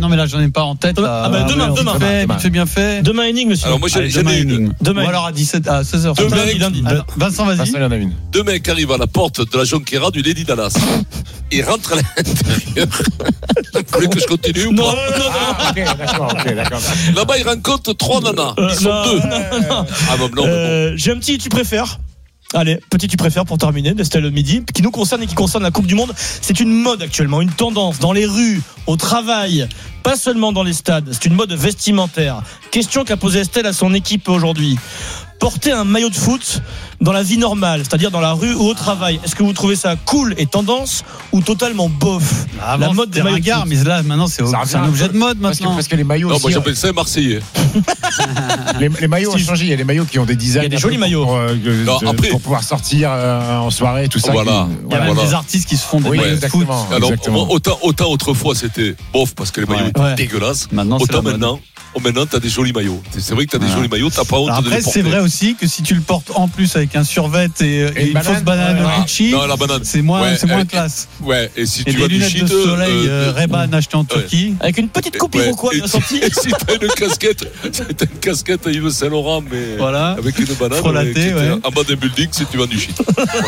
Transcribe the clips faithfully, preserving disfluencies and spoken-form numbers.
non, mais là, j'en ai pas en tête. Ah, bah, demain, ouais, demain. Vite fait, vite fait, bien fait. Demain énigme, monsieur. Alors, moi, Allez, j'en demain, ai une. énigme. Demain. Ou alors à dix-sept, à seize heures. Demain, lundi, lundi. Alors, Vincent, vas-y. Vincent, il en a une. Deux mecs arrivent à la porte de la Jonquera du Lady Dallas. Ils rentrent à l'intérieur. Vous voulez que je continue ou Non, pas? non, non, Ah, ok, d'accord, ok, d'accord. Là-bas, ils rencontrent trois nanas. Euh, Ils sont non, deux. non, non. Ah, bon, non, mais bon. Euh, J'ai un petit tu préfères. Allez, petit tu préfères pour terminer d'Estelle Midi, qui nous concerne et qui concerne la Coupe du Monde. C'est une mode actuellement, une tendance dans les rues, au travail, pas seulement dans les stades. C'est une mode vestimentaire. Question qu'a posée Estelle à son équipe aujourd'hui. Porter un maillot de foot dans la vie normale, c'est-à-dire dans la rue ou au travail. Est-ce que vous trouvez ça cool et tendance ou totalement bof? Avant, La mode des c'était maillots de ringard, foot. mais là, maintenant, c'est Ça c'est un revient objet un peu. de mode Parce que, maintenant. parce que les maillots Non, aussi, moi, j'appelle ça un Marseillais. les, les maillots ont changé. Il y a des maillots qui ont des designs. Il y a des un peu jolis pour- maillots. Pour, euh, de- Non, de- après- pour pouvoir sortir euh, en soirée, tout ça. Voilà. qui- Il y a même Voilà. des artistes qui se font des Oui, maillots de foot. exactement. Alors, exactement. autant, autant autrefois, c'était bof parce que les maillots Ouais. étaient Ouais. dégueulasses. Maintenant, c'est Autant la mode. maintenant, oh, maintenant, t'as des jolis maillots. C'est c'est vrai que t'as des Voilà. jolis maillots, t'as pas honte Alors de les après, porter. c'est vrai aussi que si tu le portes en plus avec un survêt et, et Et une une banane, fausse banane ouais. Gucci, Non, la banane. c'est moins, Ouais, c'est moins euh, classe. Ouais, et si Et tu des as du lunettes shit. de soleil euh, euh, Ray-Ban achetées en Turquie. Avec une petite copie ouais, pourquoi et de la sortie. et si t'as une casquette, si t'as une casquette à Yves Saint Laurent, mais Voilà. avec une banane, Frelatée, ouais, qui était ouais. en bas d'un building, c'est tu vends du shit.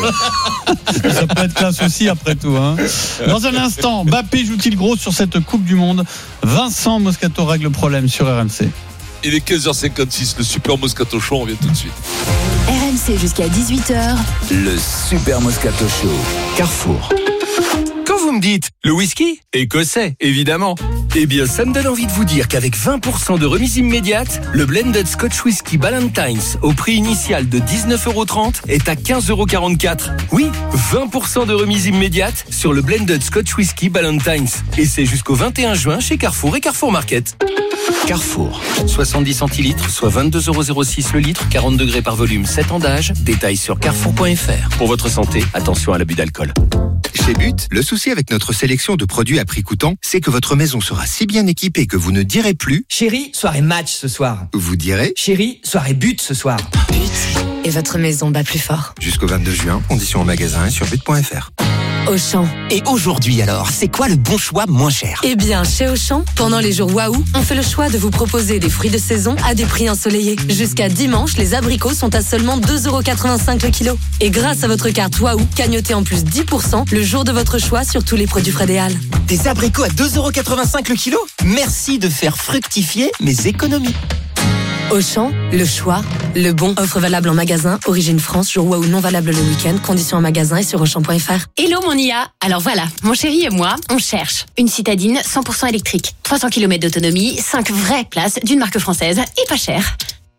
Ça peut être classe aussi après tout. Hein. Dans un instant, Mbappé joue-t-il gros sur cette Coupe du Monde? Vincent Moscato règle le problème sur R M C. Il est quinze heures cinquante-six, le super Moscato Show, on revient tout de suite. R M C jusqu'à dix-huit heures. Le Super Moscato Show. Carrefour. Quand vous me dites le whisky écossais, évidemment, eh bien ça me donne envie de vous dire qu'avec vingt pour cent de remise immédiate, le blended Scotch Whisky Ballantines au prix initial de dix-neuf euros trente est à quinze euros quarante-quatre. Oui, vingt pour cent de remise immédiate sur le blended Scotch Whisky Ballantines. Et c'est jusqu'au vingt et un juin chez Carrefour et Carrefour Market. Carrefour. soixante-dix centilitres, soit vingt-deux euros zéro six le litre, quarante degrés par volume, sept ans d'âge. Détails sur carrefour point f r. Pour votre santé, attention à l'abus d'alcool. Chez But, le souci avec notre sélection de produits à prix coûtant, c'est que votre maison sera si bien équipée que vous ne direz plus. Chérie, soirée match ce soir. Vous direz. Chérie, soirée but ce soir. But. Et votre maison bat plus fort. Jusqu'au vingt-deux juin, conditions en magasin et sur but point f r. Auchan. Et aujourd'hui alors, c'est quoi le bon choix moins cher? Eh bien, chez Auchan, pendant les jours Waouh, on fait le choix de vous proposer des fruits de saison à des prix ensoleillés. Jusqu'à dimanche, les abricots sont à seulement deux euros quatre-vingt-cinq le kilo. Et grâce à votre carte Waouh, cagnotez en plus dix pour cent le jour de votre choix sur tous les produits Frédéal. Des abricots à deux euros quatre-vingt-cinq le kilo? Merci de faire fructifier mes économies. Auchan, le choix, le bon. Offre valable en magasin, origine France, jour Waouh non valable le week-end. Conditions en magasin et sur auchan point f r. Hello mon I A. Alors voilà, mon chéri et moi, on cherche une citadine cent pour cent électrique, trois cents kilomètres d'autonomie, cinq vraies places d'une marque française et pas cher.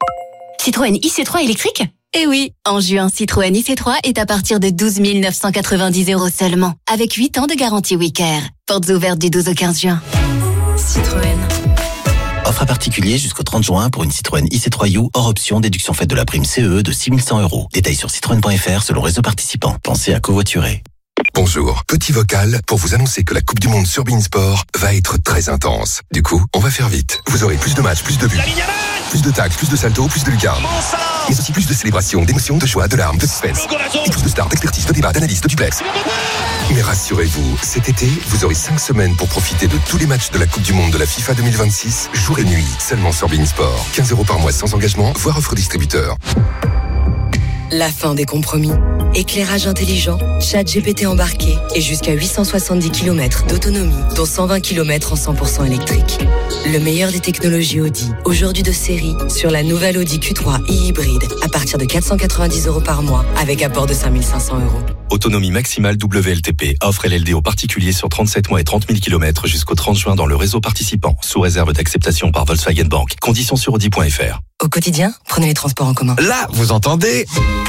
Citroën I C trois électrique? Eh oui, en juin, Citroën I C trois est à partir de douze mille neuf cent quatre-vingt-dix euros seulement, avec huit ans de garantie Wicare. Portes ouvertes du douze au quinze juin. Citroën. Offre à particulier jusqu'au trente juin pour une Citroën I C trois U hors option déduction faite de la prime C E E de six mille cent euros. Détails sur citroën point f r selon réseau participant. Pensez à covoiturer. Bonjour, petit vocal pour vous annoncer que la Coupe du Monde sur beIN Sport va être très intense. Du coup, on va faire vite. Vous aurez plus de matchs, plus de buts, plus de tacles, plus de saltos, plus de lucarnes. Mais aussi plus de célébrations, d'émotions, de joie, de larmes, de suspense. Et plus de stars, d'expertise, de débats, d'analyse, de duplex. Mais rassurez-vous, cet été, vous aurez cinq semaines pour profiter de tous les matchs de la Coupe du Monde de la FIFA deux mille vingt-six, jour et nuit, seulement sur beIN Sport. quinze euros par mois sans engagement, voire offre distributeur. La fin des compromis. Éclairage intelligent, ChatGPT embarqué et jusqu'à huit cent soixante-dix kilomètres d'autonomie, dont cent vingt kilomètres en cent pour cent électrique. Le meilleur des technologies Audi, aujourd'hui de série, sur la nouvelle Audi Q trois e-hybride, à partir de quatre cent quatre-vingt-dix euros par mois, avec apport de cinq mille cinq cents euros. Autonomie maximale W L T P. Offre L L D aux particuliers sur trente-sept mois et trente mille kilomètres jusqu'au trente juin dans le réseau participant, sous réserve d'acceptation par Volkswagen Bank. Conditions sur audi point f r. Au quotidien, prenez les transports en commun. Là, vous entendez ?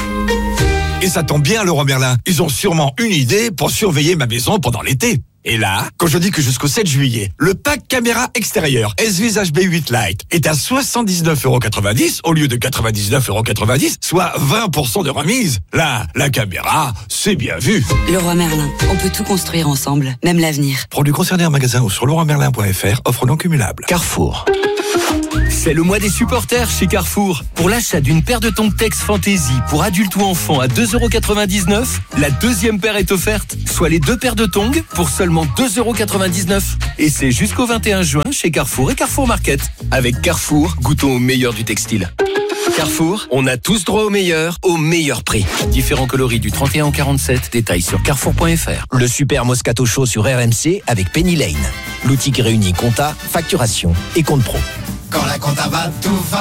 Et ça tombe bien, Leroy Merlin. Ils ont sûrement une idée pour surveiller ma maison pendant l'été. Et là, quand je dis que jusqu'au sept juillet, le pack caméra extérieure S-Vis H B huit Lite est à soixante-dix-neuf euros quatre-vingt-dix au lieu de quatre-vingt-dix-neuf euros quatre-vingt-dix, soit vingt pour cent de remise. Là, la caméra, c'est bien vu. Leroy Merlin, on peut tout construire ensemble, même l'avenir. Produits concernés en magasin ou sur leroy merlin point f r, offre non cumulable. Carrefour. C'est le mois des supporters chez Carrefour. Pour l'achat d'une paire de tongs Tex Fantasy pour adultes ou enfants à deux euros quatre-vingt-dix-neuf, la deuxième paire est offerte, soit les deux paires de tongs pour seulement deux euros quatre-vingt-dix-neuf. Et c'est jusqu'au vingt et un juin chez Carrefour et Carrefour Market. Avec Carrefour, goûtons au meilleur du textile. Carrefour, on a tous droit au meilleur, au meilleur prix. Différents coloris du trente et un au quarante-sept, détails sur carrefour point f r. Le super Moscato Show sur R M C avec Penny Lane. L'outil qui réunit compta, facturation et compte pro. Quand la compta va, tout va.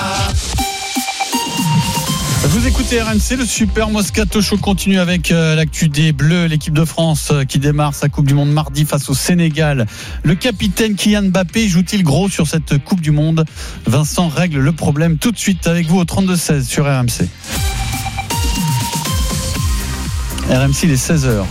Vous écoutez R M C, le super Moscato Show continue avec euh, l'actu des Bleus, l'équipe de France euh, qui démarre sa Coupe du Monde mardi face au Sénégal. Le capitaine Kylian Mbappé joue-t-il gros sur cette Coupe du Monde? Vincent règle le problème tout de suite avec vous au trente-deux seize sur R M C. R M C, il est seize heures.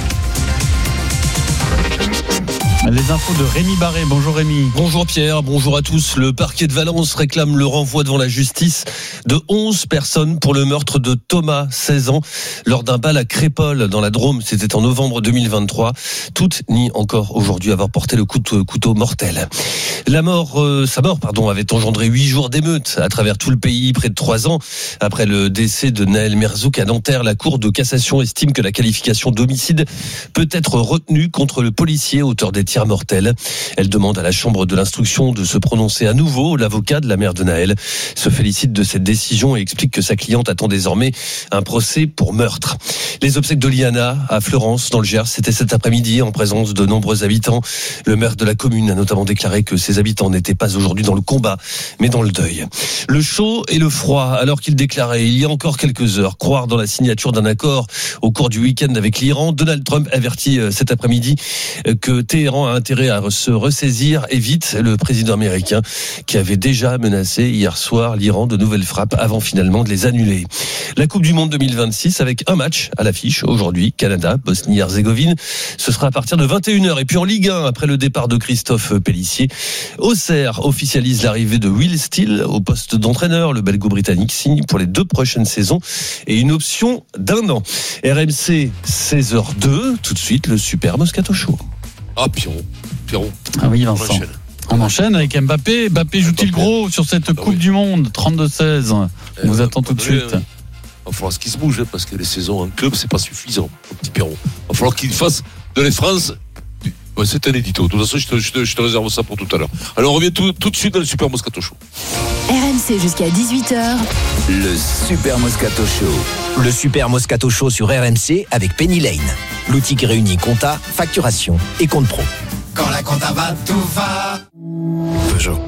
Les infos de Rémi Barré. Bonjour Rémi. Bonjour Pierre, bonjour à tous. Le parquet de Valence réclame le renvoi devant la justice de onze personnes pour le meurtre de Thomas, seize ans, lors d'un bal à Crépol dans la Drôme. C'était en novembre deux mille vingt-trois. Toutes nient encore aujourd'hui avoir porté le couteau, couteau mortel. La mort, euh, sa mort, pardon, avait engendré huit jours d'émeute à travers tout le pays, près de trois ans après le décès de Naël Merzouk à Nanterre. La Cour de cassation estime que la qualification d'homicide peut être retenue contre le policier auteur des tirs mortels. Elle demande à la chambre de l'instruction de se prononcer à nouveau. L'avocat de la mère de Naël se félicite de cette décision et explique que sa cliente attend désormais un procès pour meurtre. Les obsèques de Liana à Fleurance dans le Gers, c'était cet après-midi en présence de nombreux habitants. Le maire de la commune a notamment déclaré que ses habitants n'étaient pas aujourd'hui dans le combat, mais dans le deuil. Le chaud et le froid, alors qu'il déclarait il y a encore quelques heures croire dans la signature d'un accord au cours du week-end avec l'Iran, Donald Trump avertit cet après-midi que Téhéran a intérêt à se ressaisir et vite. Le président américain qui avait déjà menacé hier soir l'Iran de nouvelles frappes avant finalement de les annuler. La Coupe du Monde deux mille vingt-six avec un match à l'affiche aujourd'hui, Canada, Bosnie-Herzégovine. Ce sera à partir de vingt et une heures. Et puis en Ligue un, après le départ de Christophe Pélissier, Auxerre officialise l'arrivée de Will Steele au poste d'entraîneur. Le belgo-britannique signe pour les deux prochaines saisons et une option d'un an. R M C seize heures deux, tout de suite le super Moscato Show. Ah, Pierrot, Pierrot. Ah oui, Vincent. On enchaîne, On enchaîne avec Mbappé. Mbappé joue-t-il gros sur cette ah, Coupe oui. du Monde trente-deux seize. On eh vous euh, attend tout de suite. Il va falloir qu'il se bouge, parce que les saisons en club, c'est pas suffisant, mon petit Pierrot. Il va falloir qu'il fasse de les France. Ouais, c'est un édito. De toute façon, je te, je, te, je te réserve ça pour tout à l'heure. Alors, on revient tout, tout de suite dans le Super Moscato Show. R M C jusqu'à dix-huit heures. Le Super Moscato Show. Le Super Moscato Show sur R M C avec Penny Lane. L'outil qui réunit compta, facturation et compte pro. Quand la compta va, tout va. Peugeot.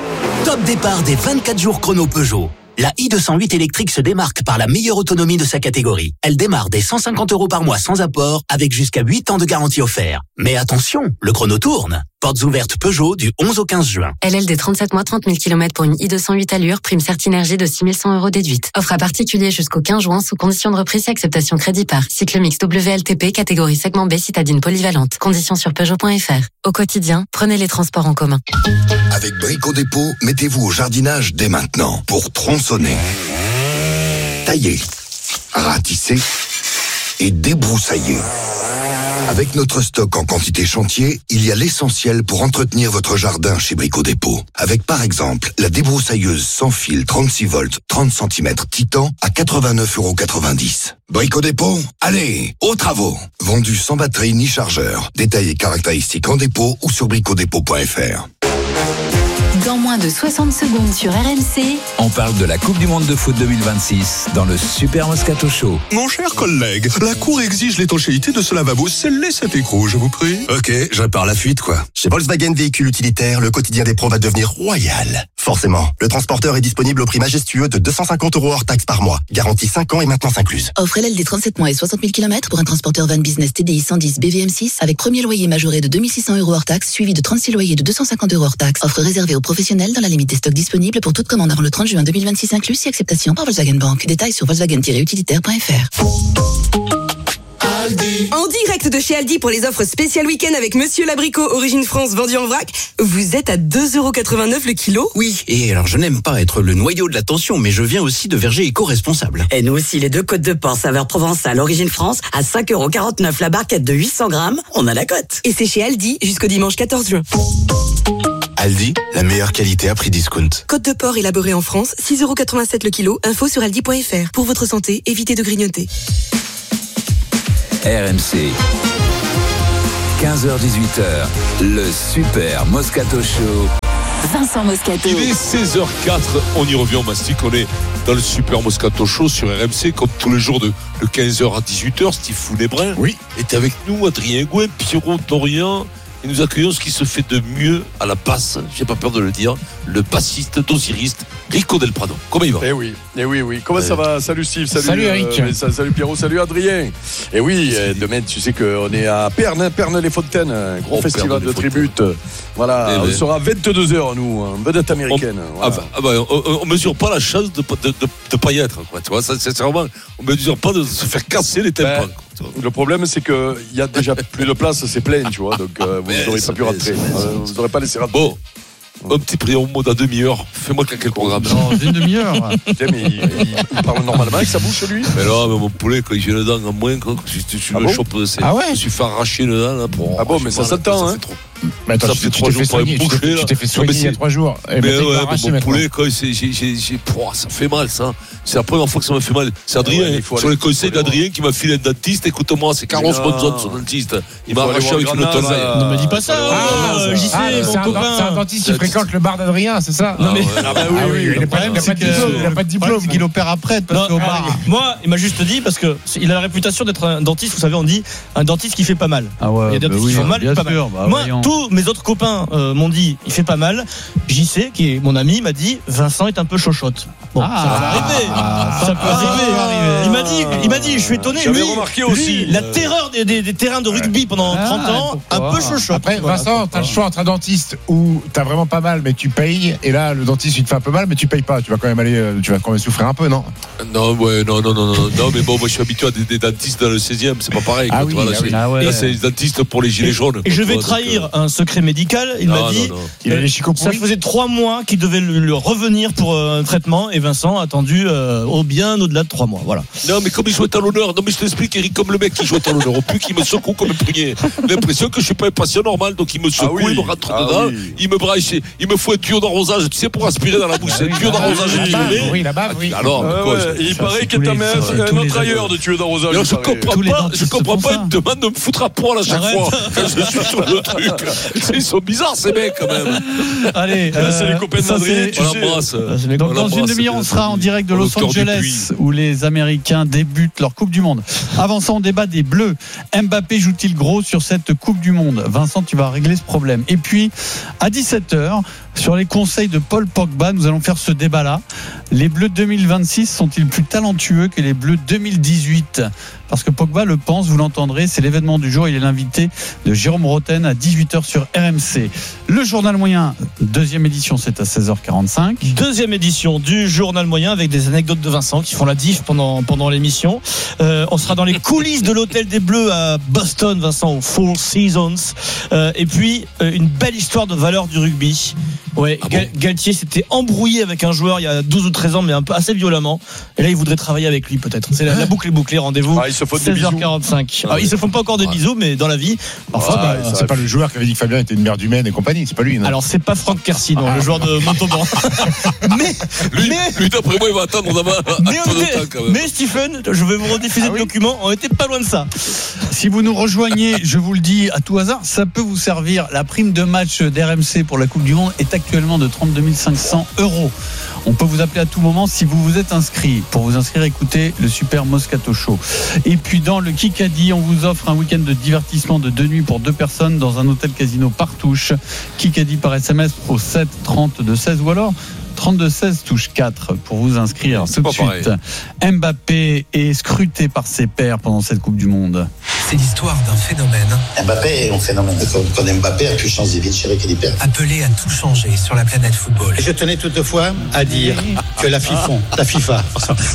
Top départ des vingt-quatre jours chrono Peugeot. La i deux cent huit électrique se démarque par la meilleure autonomie de sa catégorie. Elle démarre dès cent cinquante euros par mois sans apport, avec jusqu'à huit ans de garantie offert. Mais attention, le chrono tourne. Portes ouvertes Peugeot du onze au quinze juin. L L D trente-sept mois, trente mille kilomètres pour une i deux cent huit allure, prime Certinergie de six mille cent euros déduite. Offre à particulier jusqu'au quinze juin sous condition de reprise et acceptation crédit par. Cycle mix W L T P, catégorie segment B, citadine polyvalente. Conditions sur Peugeot point F R. Au quotidien, prenez les transports en commun. Avec Brico Dépôt, mettez-vous au jardinage dès maintenant pour tronçonner, tailler, ratisser et débroussailler. Avec notre stock en quantité chantier, il y a l'essentiel pour entretenir votre jardin chez Brico Dépôt. Avec par exemple la débroussailleuse sans fil trente-six volts, trente centimètres Titan à quatre-vingt-neuf euros quatre-vingt-dix. Brico Dépôt, allez, aux travaux. Vendu sans batterie ni chargeur. Détails et caractéristiques en dépôt ou sur brico dépôt point F R. Dans moins de soixante secondes sur R M C, on parle de la Coupe du Monde de foot deux mille vingt-six dans le Super Moscato Show. Mon cher collègue, la Cour exige l'étanchéité de ce lavabo. Scellez cet écrou, je vous prie. Ok, je repars la fuite, quoi. Chez Volkswagen Véhicules Utilitaires, le quotidien des pros va devenir royal. Forcément, le transporteur est disponible au prix majestueux de deux cent cinquante euros hors taxe par mois. Garantie cinq ans et maintenance incluse. Offre L L D trente-sept mois et soixante mille kilomètres pour un transporteur van business T D I cent dix B V M six avec premier loyer majoré de deux mille six cents euros hors taxe, suivi de trente-six loyers de deux cent cinquante euros hors taxe. Offre réservée aux professionnels dans la limite des stocks disponibles pour toute commande avant le trente juin deux mille vingt-six inclus si acceptation par Volkswagen Bank. Détails sur volkswagen tiret utilitaire point F R. En direct de chez Aldi pour les offres spéciales week-end avec Monsieur Labricot, origine France, vendu en vrac. Vous êtes à deux euros quatre-vingt-neuf le kilo. Oui, et alors je n'aime pas être le noyau de l'attention, mais je viens aussi de Verger éco-responsable. Et nous aussi, les deux côtes de porc saveur provençale, origine France, à cinq euros quarante-neuf la barquette de huit cents grammes. On a la cote. Et c'est chez Aldi jusqu'au dimanche quatorze juin. Aldi, la meilleure qualité à prix discount. Côte de porc élaborée en France, six euros quatre-vingt-sept le kilo. Info sur aldi point f r. Pour votre santé, évitez de grignoter. R M C. quinze heures dix-huit heures, le Super Moscato Show. Vincent Moscato. Il est seize heures quatre, on y revient, on mastique, on est dans le Super Moscato Show sur R M C, comme tous les jours de, de quinze heures à dix-huit heures. Steve Founébrin oui. est avec nous, Adrien Gouin, Pierrot Dorian, et nous accueillons ce qui se fait de mieux à la basse, j'ai pas peur de le dire, le bassiste d'Osiriste, Rico Del Prado. Comment il va? Eh oui, eh oui, oui. Comment eh ça va? Salut Steve, salut, salut Eric, euh, salut Pierrot, salut Adrien. Et oui, euh, demain, tu sais qu'on est à Perne, Perne-les-Fontaines, un gros oh, festival de tribute. Voilà, eh on ben. sera à vingt-deux heures, nous, une vedette américaine. On, voilà. ah bah, ah bah, on, on mesure pas la chance de ne de, de, de pas y être, quoi. Tu vois, ça, c'est vraiment, on mesure pas de se faire casser les tympans. Ben, le problème, c'est qu'il y a déjà plus de place, c'est plein, tu vois, donc euh, vous n'aurez pas pu rentrer. Euh, vous n'aurez pas laissé rentrer. Bon. Un petit prion mot d'un demi-heure. Fais-moi claquer le programme. Non, une demi-heure. Putain, mais il, il, il parle normalement avec sa bouche, lui. Mais là, mais mon poulet, quand j'ai une dent en moins, quand je, je, je ah me bon chope, c'est, ah ouais je me suis fait arracher une dent là pour. Ah bon, mais ça s'entend, hein. Mais attends, ça fait trois jours pour me boucher. Tu t'es fait soigner il y a trois jours. Mais ouais, mon poulet, quand j'ai, j'ai, j'ai, ça fait mal, ça. C'est la première fois que ça m'a fait mal. C'est Adrien, sur les conseils d'Adrien qui m'a filé un dentiste. Écoute-moi, c'est Carlos Monzon, son dentiste. Il m'a arraché avec une tonne. Ne me dis pas ça. J'y sais, mon copain. C'est un dentiste qui fréquente le bar d'Adrien, c'est ça? Non mais. Ah bah oui, oui. Il n'a pas de diplôme. C'est qu'il opère après, parce qu'au bar. Moi, il m'a juste dit, parce qu'il a la réputation d'être un dentiste, vous savez, on dit un dentiste qui fait pas mal. Ah ouais. Il y a des dentistes qui font mal, pas mal. Moi, tous mes autres copains Euh, m'ont dit il fait pas mal. J C qui est mon ami m'a dit Vincent est un peu chochotte. Bon, ah, ça peut arriver. Ah, ça peut arriver. Ah, il m'a dit, il m'a dit, je suis étonné. J'avais lui, remarqué lui, aussi la terreur des, des, des terrains de rugby pendant ah, trente ans, pourquoi? Un peu chochotte. Après, Vincent, t'as le choix entre un dentiste où t'as vraiment pas mal mais tu payes, et là le dentiste il te fait un peu mal mais tu payes pas. Tu vas quand même aller, tu vas quand même souffrir un peu, non? Non, ouais, non, non, non, non, non, mais bon, moi je suis habitué à des, des dentistes dans le seizième, c'est pas pareil. Ah oui, vois, là, ah c'est, oui. là, ouais. c'est les dentistes pour les gilets jaunes. Et je vais toi, trahir donc, un secret médical. Il non, m'a dit, non, non. Il a les chicots pourris. Ça faisait trois mois qu'il devait le, le revenir pour euh, un traitement, et Vincent a attendu euh, au bien au-delà de trois mois. Voilà. Non, mais comme il jouait à l'honneur, non, mais je t'explique, Eric, comme le mec qui jouait à l'honneur, au plus qu'il me secoue comme un prunier. J'ai l'impression que je suis pas un patient normal, donc il me secoue, ah oui. il me rentre ah dedans, oui. il me braille, il me faut un tuyau d'arrosage, tu sais, pour aspirer dans la bouche. C'est un tuyau d'arrosage. Oui, la bave, oui. Alors, ah ouais, il paraît que t'as un autre ailleurs de tuyau d'arrosage. Je comprends pas, je comprends pas, il me demande de me foutre à poil à chaque fois quand je suis sur le truc. Ils sont bizarres, ces mecs, quand même. Allez, euh, c'est les copains d'Adrien, tu sais. Donc, dans une demi-heure, on sera en direct de Los Angeles, où les Américains débutent leur Coupe du Monde. Avant ça, on débat des Bleus. Mbappé joue-t-il gros sur cette Coupe du Monde? Vincent, tu vas régler ce problème. Et puis, à dix-sept heures, sur les conseils de Paul Pogba, nous allons faire ce débat-là. Les Bleus deux mille vingt-six sont-ils plus talentueux que les Bleus deux mille dix-huit? Parce que Pogba le pense, vous l'entendrez, c'est l'événement du jour. Il est l'invité de Jérôme Roten à dix-huit heures sur R M C. Le journal moyen, deuxième édition, c'est à seize heures quarante-cinq. Deuxième édition du journal moyen avec des anecdotes de Vincent qui font la diff pendant, pendant l'émission. Euh, on sera dans les coulisses de l'hôtel des Bleus à Boston, Vincent, au Four Seasons. Euh, et puis, euh, une belle histoire de valeur du rugby. Ouais, ah Gal- bon Galtier s'était embrouillé avec un joueur il y a douze ou treize ans, mais un peu assez violemment. Et là, il voudrait travailler avec lui, peut-être. C'est la, la boucle est bouclée. Rendez-vous. Ah, seize heures quarante-cinq. Ah, ils se font pas encore des ouais. bisous, mais dans la vie. Enfin, ah, bah, c'est pas le joueur qui avait dit que Fabien était une merde humaine et compagnie. C'est pas lui, non? Alors, c'est pas Franck Kersey, non, ah, le joueur de Montauban. mais, lui, mais, lui, d'après moi, il va attendre d'abord un mais, peu de temps, quand même. Mais Stephen, je vais vous rediffuser ah, le oui. document. On était pas loin de ça. Si vous nous rejoignez, je vous le dis à tout hasard, ça peut vous servir. La prime de match d'R M C pour la Coupe du Monde est actuellement de trente-deux mille cinq cents euros. On peut vous appeler à tout moment si vous vous êtes inscrit. Pour vous inscrire, écoutez le Super Moscato Show. Et puis dans le Kikadi, on vous offre un week-end de divertissement de deux nuits pour deux personnes dans un hôtel casino Partouche. Kikadi par S M S au sept trente-deux seize ou alors trente-deux seize touche quatre pour vous inscrire c'est tout de suite. Pareil. Mbappé est scruté par ses pairs pendant cette Coupe du Monde. C'est l'histoire d'un phénomène. Mbappé est un phénomène. Quand Mbappé a pu changer vite chez Kédipère. Appelé à tout changer sur la planète football. Je tenais toutefois à dire que la FIFA, la FIFA,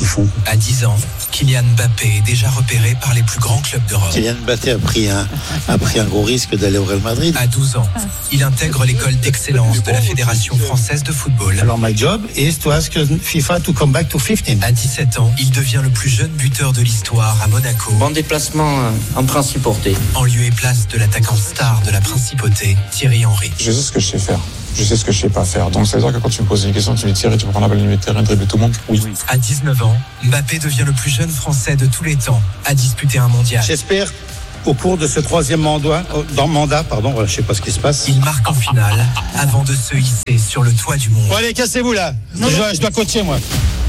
à dix ans, Kylian Mbappé est déjà repéré par les plus grands clubs d'Europe. Kylian Mbappé a pris un, a pris un gros risque d'aller au Real Madrid. À douze ans, il intègre l'école d'excellence de la Fédération française de football. Alors, my job is to ask FIFA to come back to fifteen. À dix-sept ans, il devient le plus jeune buteur de l'histoire à Monaco. Bon déplacement en Principauté. En lieu et place de l'attaquant star de la Principauté, Thierry Henry. Je sais ce que je sais faire. je sais ce que je sais pas faire. Donc ça veut dire que quand tu me poses une question, tu me dis Thierry, tu peux prendre la balle du milieu de terrain, dribbler tout le monde. Oui. À dix-neuf ans, Mbappé devient le plus jeune Français de tous les temps à disputer un mondial. J'espère au cours de ce troisième mandat, dans mandat, pardon, je sais pas ce qui se passe. Il marque en finale avant de se hisser sur le toit du monde. Bon allez, cassez-vous là. Je dois, je dois coacher moi.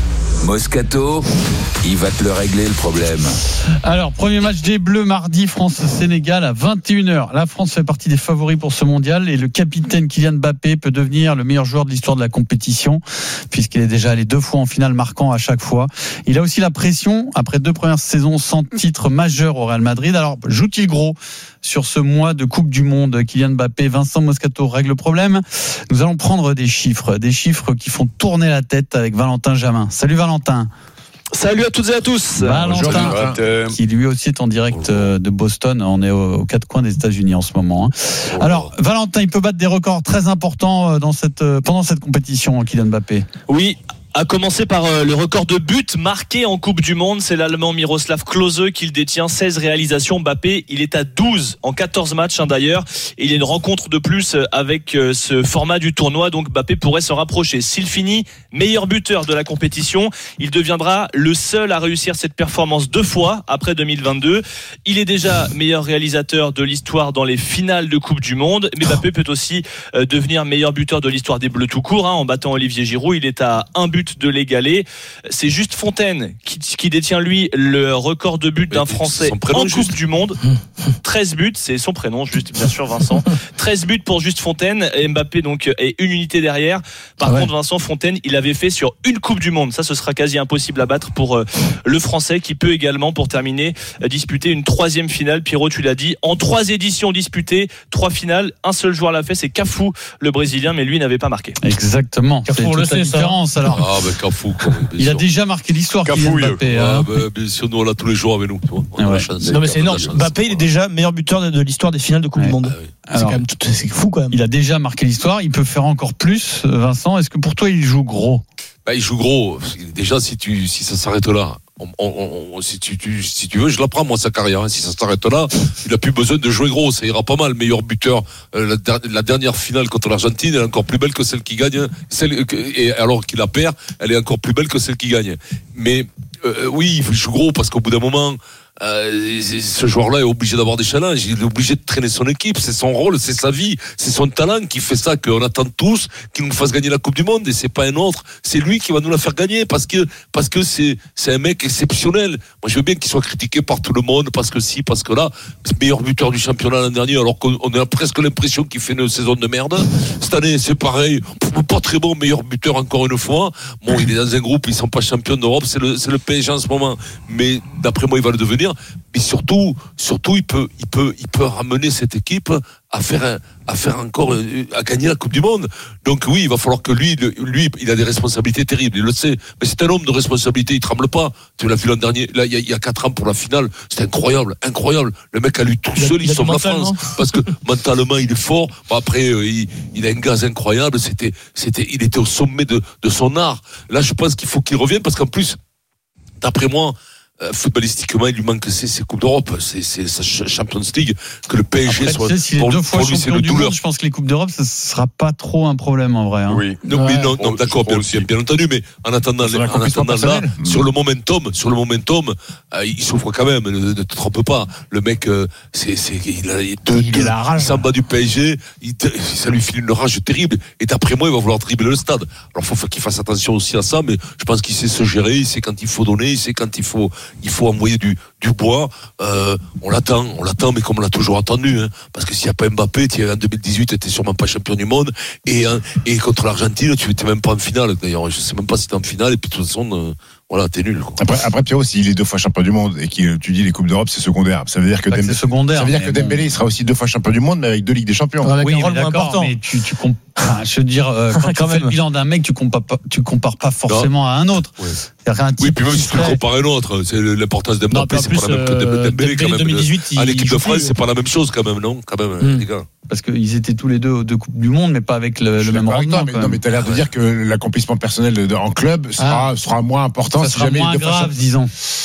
Moscato, il va te le régler le problème. Alors, premier match des Bleus mardi, France-Sénégal à vingt et une heures. La France fait partie des favoris pour ce mondial et le capitaine Kylian Mbappé peut devenir le meilleur joueur de l'histoire de la compétition puisqu'il est déjà allé deux fois en finale, marquant à chaque fois. Il a aussi la pression après deux premières saisons sans titre majeur au Real Madrid. Alors, joue-t-il gros sur ce mois de Coupe du Monde? Kylian Mbappé, Vincent Moscato règle le problème. Nous allons prendre des chiffres, des chiffres qui font tourner la tête avec Valentin Jamin. Salut Valentin. Salut à toutes et à tous. Valentin, Bonjour, qui lui aussi est en direct de Boston. On est aux quatre coins des États-Unis en ce moment. Alors, Valentin, il peut battre des records très importants dans cette, pendant cette compétition, Kylian Mbappé. Oui. À commencer par euh, le record de buts marqués en Coupe du Monde, c'est l'Allemand Miroslav Klose qui le détient, seize réalisations. Mbappé, il est à douze en quatorze matchs hein, d'ailleurs. Et il y a une rencontre de plus avec euh, ce format du tournoi, donc Mbappé pourrait se rapprocher. S'il finit meilleur buteur de la compétition, il deviendra le seul à réussir cette performance deux fois après deux mille vingt-deux. Il est déjà meilleur réalisateur de l'histoire dans les finales de Coupe du Monde, mais Mbappé peut aussi euh, devenir meilleur buteur de l'histoire des Bleus tout court hein, en battant Olivier Giroud. Il est à un but de l'égaler. C'est Juste Fontaine qui, qui détient lui le record de buts d'un Français en Coupe juste. du Monde. treize buts, c'est son prénom, juste bien sûr Vincent. treize buts pour Juste Fontaine. Et Mbappé donc est une unité derrière. Par ah ouais. contre Vincent Fontaine, il avait fait sur une Coupe du Monde. Ça, ce sera quasi impossible à battre pour euh, le Français qui peut également, pour terminer, euh, disputer une troisième finale. Pierrot, tu l'as dit, en trois éditions disputées, trois finales, un seul joueur l'a fait, c'est Cafu, le Brésilien, mais lui n'avait pas marqué. Exactement. Cafu, c'est toute la différence ça. alors. Ah ben Cafu, il sûr. a déjà marqué l'histoire. Kylian Mbappé. Ah, ben, bien sûr, nous on l'a tous les jours avec nous. On ouais. a chance, non mais c'est énorme. Mbappé, il est déjà meilleur buteur de, de l'histoire des finales de Coupe ouais. du Monde. Ah, oui. C'est Alors, quand même tout, c'est fou quand même. Il a déjà marqué l'histoire. Il peut faire encore plus. Vincent, est-ce que pour toi il joue gros? Bah, il joue gros. Déjà, si tu, si ça s'arrête là. On, on, on, si, tu, tu, si tu veux, je la prends moi sa carrière. Hein. Si ça s'arrête là, il a plus besoin de jouer gros. Ça ira pas mal. Meilleur buteur. Euh, la, la dernière finale contre l'Argentine, elle est encore plus belle que celle qui gagne. Celle, et alors qu'il la perd, elle est encore plus belle que celle qui gagne. Mais euh, oui, il joue gros parce qu'au bout d'un moment. Euh, ce joueur-là est obligé d'avoir des challenges, il est obligé de traîner son équipe, c'est son rôle, c'est sa vie, c'est son talent qui fait ça, qu'on attend tous, qu'il nous fasse gagner la Coupe du Monde, et c'est pas un autre, c'est lui qui va nous la faire gagner, parce que parce que c'est c'est un mec exceptionnel. Moi je veux bien qu'il soit critiqué par tout le monde, parce que si, parce que là, c'est meilleur buteur du championnat l'an dernier, alors qu'on a presque l'impression qu'il fait une saison de merde. Cette année c'est pareil, pas très bon, meilleur buteur encore une fois. Bon, il est dans un groupe, ils sont pas champions d'Europe, c'est le c'est le P S G en ce moment, mais d'après moi il va le devenir. Mais surtout, surtout, il peut, il peut, il peut ramener cette équipe à faire, un, à faire encore, à gagner la Coupe du Monde. Donc oui, il va falloir que lui, lui, il a des responsabilités terribles. Il le sait. Mais c'est un homme de responsabilité. Il tremble pas. Tu l'as vu l'an dernier. Là, il y a, il y a quatre ans pour la finale. C'était incroyable, incroyable. Le mec a lui tout seul, il, il sauve la France. Parce que mentalement, il est fort. Bon, après, il, il a un gaz incroyable. C'était, c'était, il était au sommet de, de son art. Là, je pense qu'il faut qu'il revienne parce qu'en plus, d'après moi, Euh, footballistiquement, il lui manque ses, ses Coupes d'Europe, c'est sa Champions League, que le P S G Après, soit. Tu sais, s'il est pour, deux fois pour lui, champion c'est le du douleur. monde, je pense que les Coupes d'Europe, ça sera pas trop un problème en vrai. Hein. Oui. Non, ouais. mais non, non d'accord, bien, bien, bien entendu, mais en attendant, en attendant là, mmh. sur le momentum, sur le momentum, euh, il souffre quand même. Ne, ne te trompe pas. Le mec, euh, c'est, c'est, il a deux, il deux, la rage. il s'en bat du P S G, il, ça lui file une rage terrible. Et d'après moi, il va vouloir dribbler le stade. Alors, faut, faut qu'il fasse attention aussi à ça, mais je pense qu'il sait se gérer, il sait quand il faut donner, il sait quand il faut, il faut envoyer du, du bois. Euh, on l'attend, on l'attend, mais comme on l'a toujours attendu, hein, parce que s'il n'y a pas Mbappé, tu en deux mille dix-huit, tu n'étais sûrement pas champion du monde, et, hein, et contre l'Argentine, tu n'étais même pas en finale. D'ailleurs, je ne sais même pas si tu es en finale, et puis de toute façon, euh, voilà, t'es nul. Quoi. Après, après Pierrot, s'il est deux fois champion du monde et que tu dis les coupes d'Europe, c'est secondaire. Ça veut dire que, Dembélé, Dembélé, c'est secondaire, ça veut dire que bon. Dembélé il sera aussi deux fois champion du monde, mais avec deux ligues des champions. Ouais, oui, un rôle mais moins important. Mais tu, tu comp... enfin, je veux dire, euh, quand, quand tu fais le bilan d'un mec, tu compares pas, tu compares pas forcément non. à un autre. Ouais. Un oui, puis même si tu le compares à un autre, c'est l'importance d'Mbappé, c'est pas la même que Dembélé quand même. deux mille dix-huit, à l'équipe de France, c'est pas la même chose quand même, non, quand même, mmh. les gars. Parce qu'ils étaient tous les deux aux deux Coupes du Monde, mais pas avec le, le même rendement. Mais, non, mais t'as l'air de dire que l'accomplissement personnel de, de, en club sera, ah. sera moins important ça si sera jamais moins il grave, disons.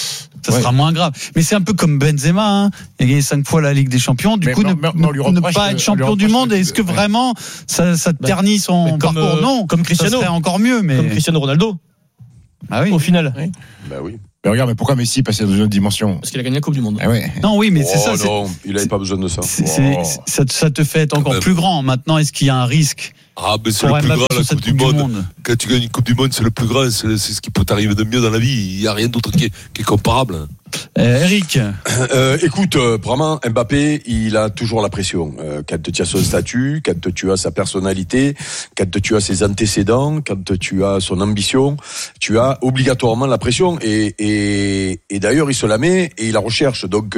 ça ouais. sera moins grave. Mais c'est un peu comme Benzema, hein. Il a gagné cinq fois la Ligue des Champions. Du mais coup, non, ne, non, ne pas être champion du monde, est-ce que vraiment ça, ça ternit son comme, parcours? euh, Non, comme Cristiano. Ça serait encore mieux. Mais... Comme Cristiano Ronaldo. Ah oui. Au final. Oui. Bah oui. Mais regarde, mais pourquoi Messi passait dans une autre dimension? Parce qu'il a gagné la Coupe du Monde. Ah ouais. Non, oui, mais c'est oh ça. Non, c'est... il n'avait pas besoin de ça. C'est, c'est, ça. Ça te fait être encore plus grand. Maintenant, est-ce qu'il y a un risque? Ah, mais c'est le plus grand, la Coupe du monde. monde. Quand tu gagnes une Coupe du Monde, c'est le plus grand, c'est, c'est ce qui peut t'arriver de mieux dans la vie. Il n'y a rien d'autre qui est, qui est comparable. Euh, Eric, euh, écoute, euh, vraiment, Mbappé, il a toujours la pression. Euh, quand tu as son statut, quand tu as sa personnalité, quand tu as ses antécédents, quand tu as son ambition, tu as obligatoirement la pression. Et, et, et d'ailleurs, il se la met et il la recherche. Donc,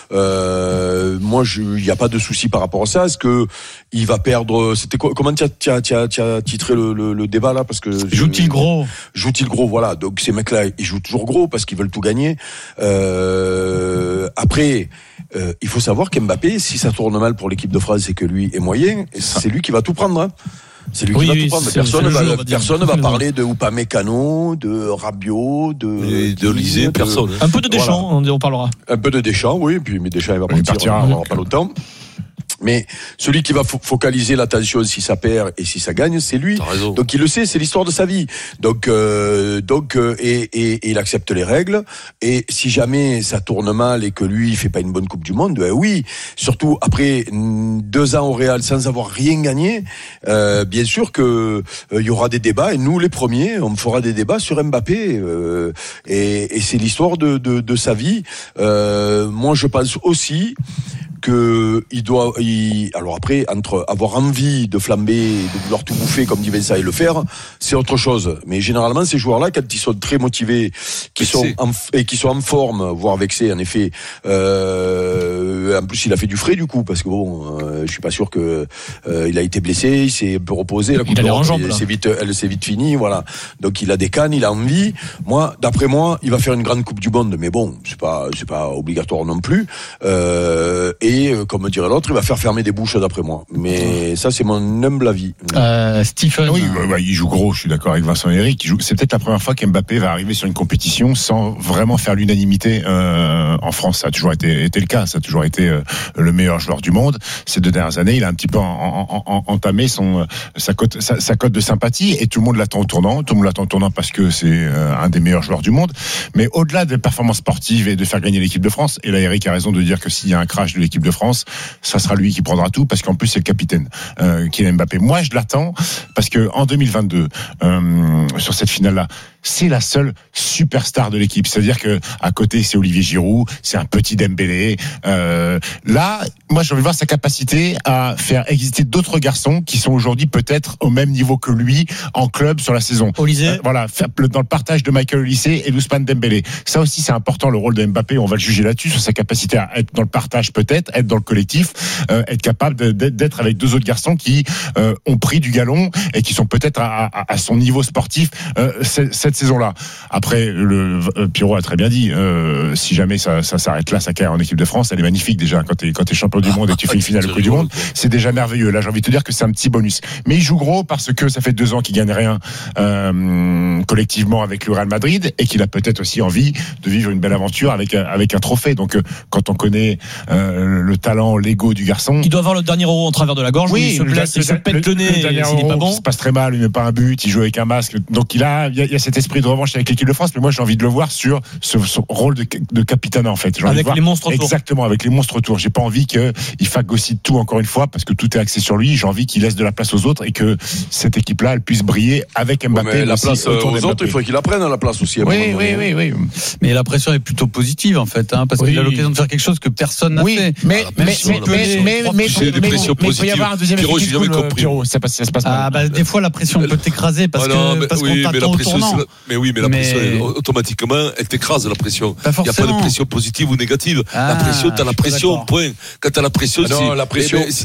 euh, moi, il n'y a pas de souci par rapport à ça. Est-ce que il va perdre? C'était quoi, comment tu as, tu as, tu as, tu as titré le, le, le débat là? Parce que joue-t-il gros? Joue-t-il gros? Voilà. Donc ces mecs-là, ils jouent toujours gros parce qu'ils veulent tout gagner. Euh, Euh, après, euh, il faut savoir qu'Mbappé, si ça tourne mal pour l'équipe de France et que lui est moyen, c'est lui qui va tout prendre. Hein. C'est lui qui oui, va oui, tout prendre. Personne ne va, jeu, personne va parler de Upamecano, de Rabiot, de de Lisée, personne. Un peu de Deschamps, voilà. on parlera. Un peu de Deschamps, oui. Puis mais Deschamps il va partir, partira, on n'aura pas longtemps. Mais celui qui va focaliser l'attention si ça perd et si ça gagne, c'est lui. Donc il le sait, c'est l'histoire de sa vie. Donc euh, donc euh, et, et, et il accepte les règles. Et si jamais ça tourne mal et que lui il fait pas une bonne Coupe du Monde, ben oui. Surtout après deux ans au Real sans avoir rien gagné, euh, bien sûr que il euh, y aura des débats. Et nous les premiers, on fera des débats sur Mbappé. Euh, et, et c'est l'histoire de de, de sa vie. Euh, moi je pense aussi que il doit, il, alors après, entre avoir envie de flamber, de vouloir tout bouffer comme dit Vincent et le faire, c'est autre chose. Mais généralement, ces joueurs-là, quand ils sont très motivés, qui sont en, et qui sont en forme, voire vexés, en effet, euh, en plus, il a fait du frais du coup, parce que bon, euh, je suis pas sûr que euh, il a été blessé, il s'est un peu reposé, la coupe d'Europe, c'est vite, elle s'est vite finie, voilà. Donc il a des cannes, il a envie. Moi, d'après moi, il va faire une grande Coupe du Monde, mais bon, c'est pas, c'est pas obligatoire non plus. Euh, et Et comme dirait l'autre, il va faire fermer des bouches d'après moi. Mais ça, c'est mon humble avis. Euh, Stephen. Oui, bah, bah, il joue gros. Je suis d'accord avec Vincent et Eric. Il joue. C'est peut-être la première fois qu'Mbappé va arriver sur une compétition sans vraiment faire l'unanimité euh, en France. Ça a toujours été, été le cas. Ça a toujours été euh, le meilleur joueur du monde. Ces deux dernières années, il a un petit peu en, en, en, entamé son sa cote sa, sa cote de sympathie et tout le monde l'attend au tournant. Tout le monde l'attend au tournant parce que c'est euh, un des meilleurs joueurs du monde. Mais au-delà des performances sportives et de faire gagner l'équipe de France, et là Eric a raison de dire que s'il y a un crash de l'équipe de France, ça sera lui qui prendra tout parce qu'en plus c'est le capitaine euh, Kylian Mbappé. Moi je l'attends parce que en deux mille vingt-deux euh, sur cette finale là, c'est la seule superstar de l'équipe. C'est-à-dire que à côté c'est Olivier Giroud, c'est un petit Dembélé. Euh, là, moi j'ai envie de voir sa capacité à faire exister d'autres garçons qui sont aujourd'hui peut-être au même niveau que lui en club sur la saison. Euh, voilà, dans le partage de Michael Olise et d'Ousmane Dembélé. Ça aussi c'est important le rôle de Mbappé. On va le juger là-dessus sur sa capacité à être dans le partage peut-être, être dans le collectif, euh, être capable de, d'être avec deux autres garçons qui euh, ont pris du galon et qui sont peut-être à, à, à son niveau sportif euh, cette saison-là. Après, le euh, Pierrot a très bien dit, euh, si jamais ça, ça s'arrête là, sa carrière en équipe de France, elle est magnifique déjà. Quand t'es quand t'es champion du monde et tu fais une finale de Coupe du Monde, c'est déjà merveilleux. Là, j'ai envie de te dire que c'est un petit bonus. Mais il joue gros parce que ça fait deux ans qu'il gagne rien euh, collectivement avec le Real Madrid et qu'il a peut-être aussi envie de vivre une belle aventure avec avec un trophée. Donc, euh, quand on connaît euh, le talent, l'ego du garçon, il doit avoir le dernier euro en travers de la gorge. Oui, il se blesse, il se pète le, le nez. Le s'il est pas bon, ça se passe très mal. Il met pas un but, il joue avec un masque. Donc, il a il y a, il y a cet esprit de revanche avec l'équipe de France. Mais moi, j'ai envie de le voir sur ce, ce rôle de, de capitaine en fait. J'ai avec les monstres autour. Exactement, avec les monstres autour. J'ai pas envie qu'il phagocyte tout encore une fois parce que tout est axé sur lui. J'ai envie qu'il laisse de la place aux autres et que cette équipe-là, elle puisse briller avec Mbappé. Ouais, mais la place aux Mbappé. Autres, il faut qu'il apprenne la place aussi. Oui, oui, oui, oui. Mais la pression est plutôt positive en fait, hein, parce oui. qu'il a l'occasion de faire quelque chose que personne n'a oui, fait. Mais, mais, mais, mais, mais, mais, mais, c'est des pressions positives. Il peut y avoir un deuxième Pierrot, j'ai jamais compris. Pierrot, ça passe, ça se passe ah, bah, des fois, la pression peut t'écraser parce que, parce qu'on t'attend au tournant. Mais oui, mais la pression, automatiquement, elle t'écrase la pression. Il n'y a pas de pression positive ou négative. La pression, t'as la pression, point. Quand t'as la pression, non, la pression.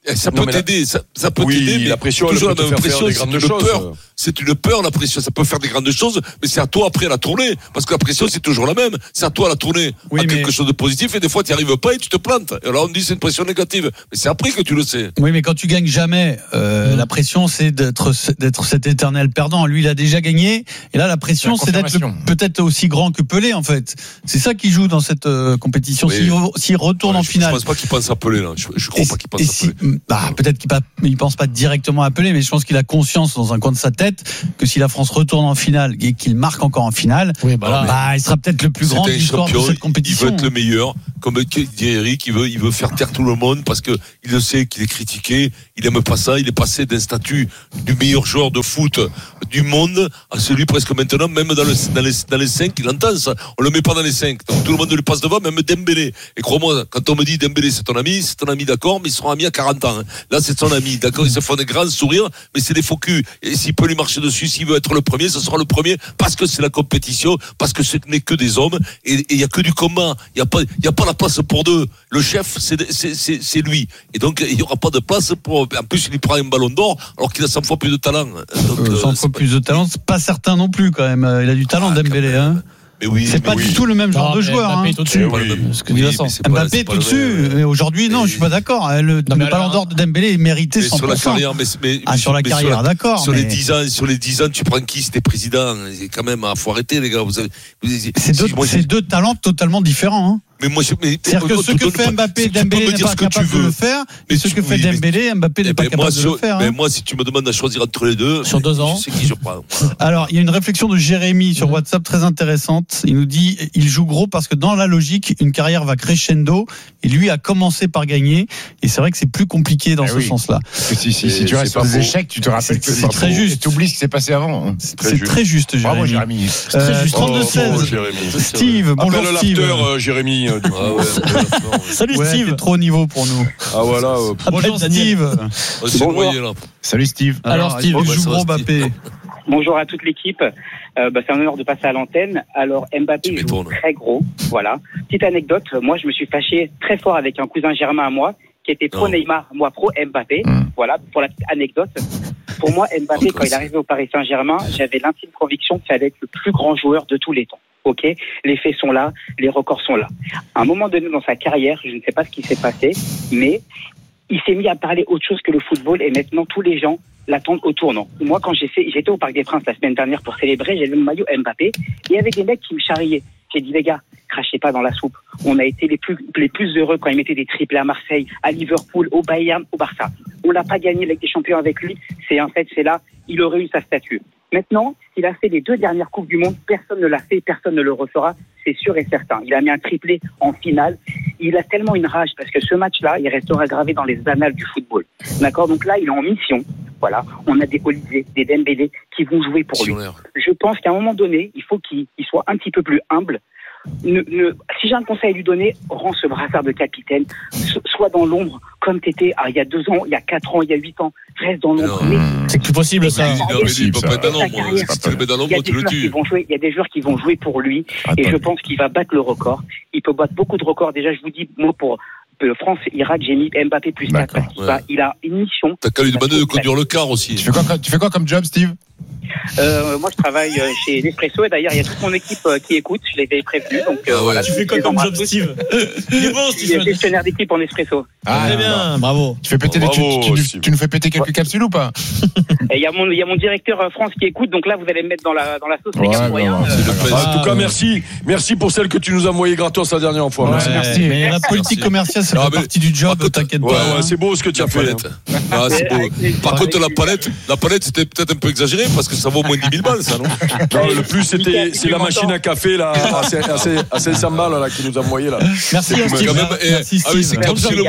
Ça peut t'aider, ça, ça peut oui, t'aider. La pression, toujours elle peut la même te faire pression, faire des c'est grandes une choses. peur. C'est une peur, la pression. Ça peut faire des grandes choses, mais c'est à toi après la tournée. Parce que la pression, c'est toujours la même. C'est à toi la tournée oui, à mais... quelque chose de positif et des fois, tu n'y arrives pas et tu te plantes. Et alors, on dit c'est une pression négative. Mais c'est après que tu le sais. Oui, mais quand tu gagnes jamais, euh, mmh. la pression, c'est d'être, d'être cet éternel perdant. Lui, il a déjà gagné. Et là, la pression, la c'est d'être le, peut-être aussi grand que Pelé, en fait. C'est ça qui joue dans cette euh, compétition. S'il, s'il retourne ouais, en je, finale. Je pense pas qu'il pense à Pelé, là. Je, je crois et, pas qu'il pense à si, Pelé. Bah, peut-être qu'il ne pense pas directement à Pelé, mais je pense qu'il a conscience dans un coin de sa tête que si la France retourne en finale et qu'il marque encore en finale, oui, bah, bah, il sera peut-être le plus grand de l'histoire de cette compétition. Il veut être le meilleur. Comme dit Eric, il veut, il veut faire taire tout le monde parce que il le sait qu'il est critiqué. Il aime pas ça. Il est passé d'un statut du meilleur joueur de foot du monde à celui presque maintenant, même dans, le, dans les dans les cinq, il entend ça. On le met pas dans les cinq. Donc tout le monde lui passe devant, même Dembélé. Et crois-moi, quand on me dit Dembélé, c'est ton ami, c'est ton ami, d'accord, mais ils seront amis à quarante ans. Là, c'est son ami, d'accord. Ils se font des grands sourires, mais c'est des faux culs. Et s'il peut lui marcher dessus, s'il veut être le premier, ce sera le premier parce que c'est la compétition, parce que ce n'est que des hommes et il y a que du combat. Il y a pas, il y a pas la place pour deux. Le chef, c'est c'est c'est, c'est lui. Et donc il y aura pas de place pour. En plus, il prend un ballon d'or alors qu'il a cent fois plus de talent. Donc, euh, cent fois plus de talent, c'est pas certain non plus quand même. Il a du talent, ah, Dembélé, hein. Mais oui, c'est mais pas oui. du tout le même genre non, de joueur. Mbappé hein. est au-dessus. Oui, oui, Mbappé est au-dessus. Mais aujourd'hui, non, je suis pas d'accord. Le, non, le ballon d'or de Dembélé est mérité cent pour cent. Sur la carrière, mais, mais, ah, sur la mais carrière, sur la, d'accord. Sur mais... les dix ans, sur les dix ans, tu prends qui c'était président? Quand même, il faut arrêter, les gars. Vous avez, vous avez, c'est deux, moi, c'est deux talents totalement différents. Hein. Mais moi, je, mais, c'est-à-dire que ce que fait Mbappé, Dembélé n'est pas capable de le faire, et ce que fait Dembélé, Mbappé n'est pas capable de le faire. Mais moi, si tu me demandes à choisir entre les deux, sur deux ans, je sais qui je prends. Alors, il y a une réflexion de Jérémy sur WhatsApp très intéressante. Il nous dit, il joue gros parce que dans la logique, une carrière va crescendo, et lui a commencé par gagner, et c'est vrai que c'est plus compliqué dans ce sens-là. Si, si, si tu restes sur des échecs, tu te rappelles que c'est très juste. Tu oublies ce qui s'est passé avant. C'est très juste, Jérémy. Bravo, Jérémy. Très juste. trente-deux seize. Steve, bonjour Steve. Jérémy. Salut ouais, Steve. Trop haut niveau pour nous. Ah voilà. Euh, Bonjour Steve. Bonjour. Salut Steve. Alors, Alors Steve, il joue gros Mbappé. Bonjour à toute l'équipe. Euh, bah, c'est un honneur de passer à l'antenne. Alors Mbappé joue très gros. Voilà. Petite anecdote. Moi, je me suis fâché très fort avec un cousin germain à moi qui était pro oh. Neymar, moi pro Mbappé. Mmh. Voilà pour la petite anecdote. Pour moi, Mbappé, oh, quand il est arrivé au Paris Saint-Germain, j'avais l'intime conviction qu'il allait être le plus grand joueur de tous les temps. Ok, les faits sont là, les records sont là. À un moment donné dans sa carrière, je ne sais pas ce qui s'est passé, mais il s'est mis à parler autre chose que le football et maintenant tous les gens l'attendent au tournant. Moi, quand j'ai fait, j'étais au Parc des Princes la semaine dernière pour célébrer, j'ai vu le maillot Mbappé, et il y avait des mecs qui me charriaient. J'ai dit, les gars, crachez pas dans la soupe. On a été les plus, les plus heureux quand il mettait des triplés à Marseille, à Liverpool, au Bayern, au Barça. On n'a pas gagné avec des champions avec lui. C'est un fait, c'est là. Il aurait eu sa statue. Maintenant, il a fait les deux dernières Coupes du Monde. Personne ne l'a fait, personne ne le refera. C'est sûr et certain. Il a mis un triplé en finale. Il a tellement une rage parce que ce match-là, il restera gravé dans les annales du football. D'accord? Donc là, il est en mission. Voilà. On a des Olivier, des Dembélé qui vont jouer pour lui. Je pense qu'à un moment donné, il faut qu'il il soit un petit peu plus humble. Ne, ne, si j'ai un conseil à lui donner, rends ce brassard de capitaine, sois dans l'ombre comme t'étais ah, il y a deux ans, il y a quatre ans, il y a huit ans, reste dans l'ombre. Mais c'est plus possible ça. Il peut pas être dans l'ombre. Si tu le mets dans l'ombre, tu le tues. Il y a des joueurs qui vont jouer pour lui et je pense qu'il va battre le record. Il peut battre beaucoup de records. Déjà, je vous dis, moi pour France, Irak, j'ai mis Mbappé plus quatre parce qu'il va, il a une mission. T'as qu'à lui demander de conduire le car aussi. Tu fais quoi, tu fais quoi comme job, Steve? Euh, moi, je travaille chez Nespresso et d'ailleurs, il y a toute mon équipe qui écoute. Je l'avais prévenu. Donc, euh, ah ouais. voilà, tu fais quoi comme job, Steve? Il est bon, Steve. Je suis gestionnaire d'équipe en Nespresso. Ah, très bien, non. Bravo. Tu fais péter, bravo, tu, tu, tu nous fais péter quelques ouais. capsules ou pas? Il y a mon, il y a mon directeur France qui écoute. Donc là, vous allez me mettre dans la, dans la sauce. Ouais, les gars, moyens, euh, ah, en tout cas, merci, merci pour celle que tu nous as envoyée gratos la dernière fois. Ouais, merci, merci. Mais la politique commerciale, ça fait partie du job. T'inquiète pas. C'est beau ce que tu as fait. Par contre, la palette, la palette, c'était peut-être un peu exagéré parce que ça vaut moins de dix mille balles. Ça, non non, le plus c'était c'est la machine à café là à, à cinq cents balles là qui nous a envoyé là. Merci Steve. Avec ces capsules,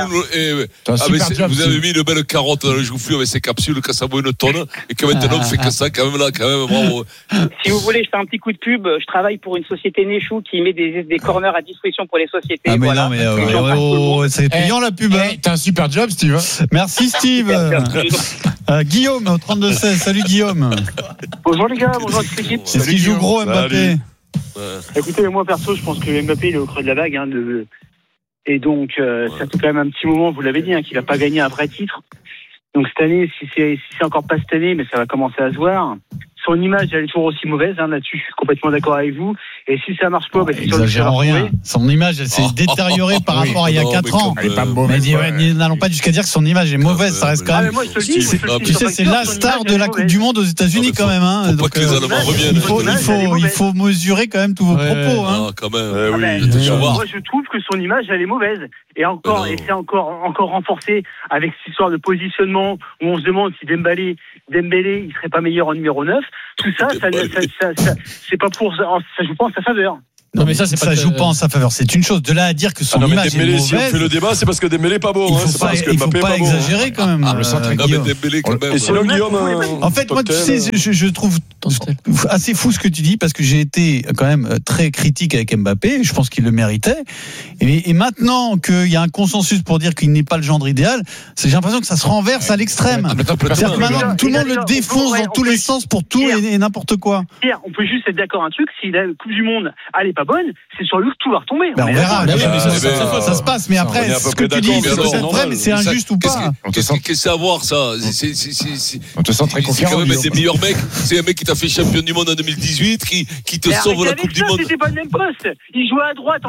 vous avez mis une belle carotte dans le joufflu avec ces capsules que ça vaut une tonne et que maintenant on fait que ça quand même là quand même bravo. Si vous voulez, je fais un petit coup de pub. Je travaille pour une société Néchou qui met des des corners à disposition pour les sociétés. Ah mais voilà. non mais euh, oh, c'est payant la pub. Hey, t'as un super job, Steve. Merci Steve. euh, Guillaume au trente-deux seize. Salut Guillaume. Bonjour les gars, bonjour toute l'équipe. C'est ce qui joue gros Mbappé. Ouais. Écoutez, moi perso, je pense que Mbappé il est au creux de la vague. Hein, de... Et donc, euh, ouais. ça fait quand même un petit moment, vous l'avez dit, hein, qu'il n'a pas gagné un vrai titre. Donc cette année, si c'est, si c'est encore pas cette année, mais ça va commencer à se voir. Son image, elle est toujours aussi mauvaise, hein, là-dessus. Je suis complètement d'accord avec vous. Et si ça marche pas, bah, c'est exagérons rien. Son image, elle s'est oh, détériorée oh, oh, par oui, rapport à il y a quatre ans. Elle est pas mauvaise. Mais ouais. N'allons pas jusqu'à dire que son image est mauvaise. Ça reste quand même. Tu sais, c'est la star de la Coupe du Monde aux États-Unis quand même. Hein. Donc, euh, il faut, il faut, il faut mesurer quand même tous vos propos. Hein. Quand même. Moi, je trouve que son image, elle est mauvaise. Et encore, et c'est encore, encore renforcé avec cette histoire de positionnement où on se demande si Dembélé, Dembélé, il serait pas meilleur en numéro neuf. Tout ça, ça, ça, ça, ça, c'est pas pour, ça joue pas en sa faveur. Non mais ça c'est pas ça joue pas en sa faveur, c'est une chose. De là à dire que son ah non, image Dembélé, est mauvaise. Si on fait le débat, c'est parce que Dembélé est pas bon. Il faut hein, pas, parce que il faut pas, pas exagérer bon, quand même. Ah, le centre Guillaume. Dembélé quand même. Et sinon Guillaume. En fait, moi tu sais, je, je trouve assez fou ce que tu dis parce que j'ai été quand même très critique avec Mbappé. Je pense qu'il le méritait. Et, et maintenant qu'il y a un consensus pour dire qu'il n'est pas le gendre idéal, j'ai l'impression que ça se renverse à l'extrême. C'est-à-dire que maintenant tout le monde le défonce dans tous les sens pour tout et n'importe quoi. On peut juste être d'accord un truc, si la Coupe du Monde elle est pas bonne, c'est sur lui que tout va retomber. Ben on verra. Ben oui, mais ça, ça, ça, ça se passe. Mais après, ce que tu dis, c'est peut-être vrai, mais c'est injuste ou pas. Qu'est-ce que c'est à voir ça? On te sent très confiant. C'est quand même un des meilleurs mecs. C'est un mec qui t'a fait champion du monde en deux mille dix-huit, qui qui te sauve la Coupe du Monde. C'était pas le même poste. Il jouait à droite.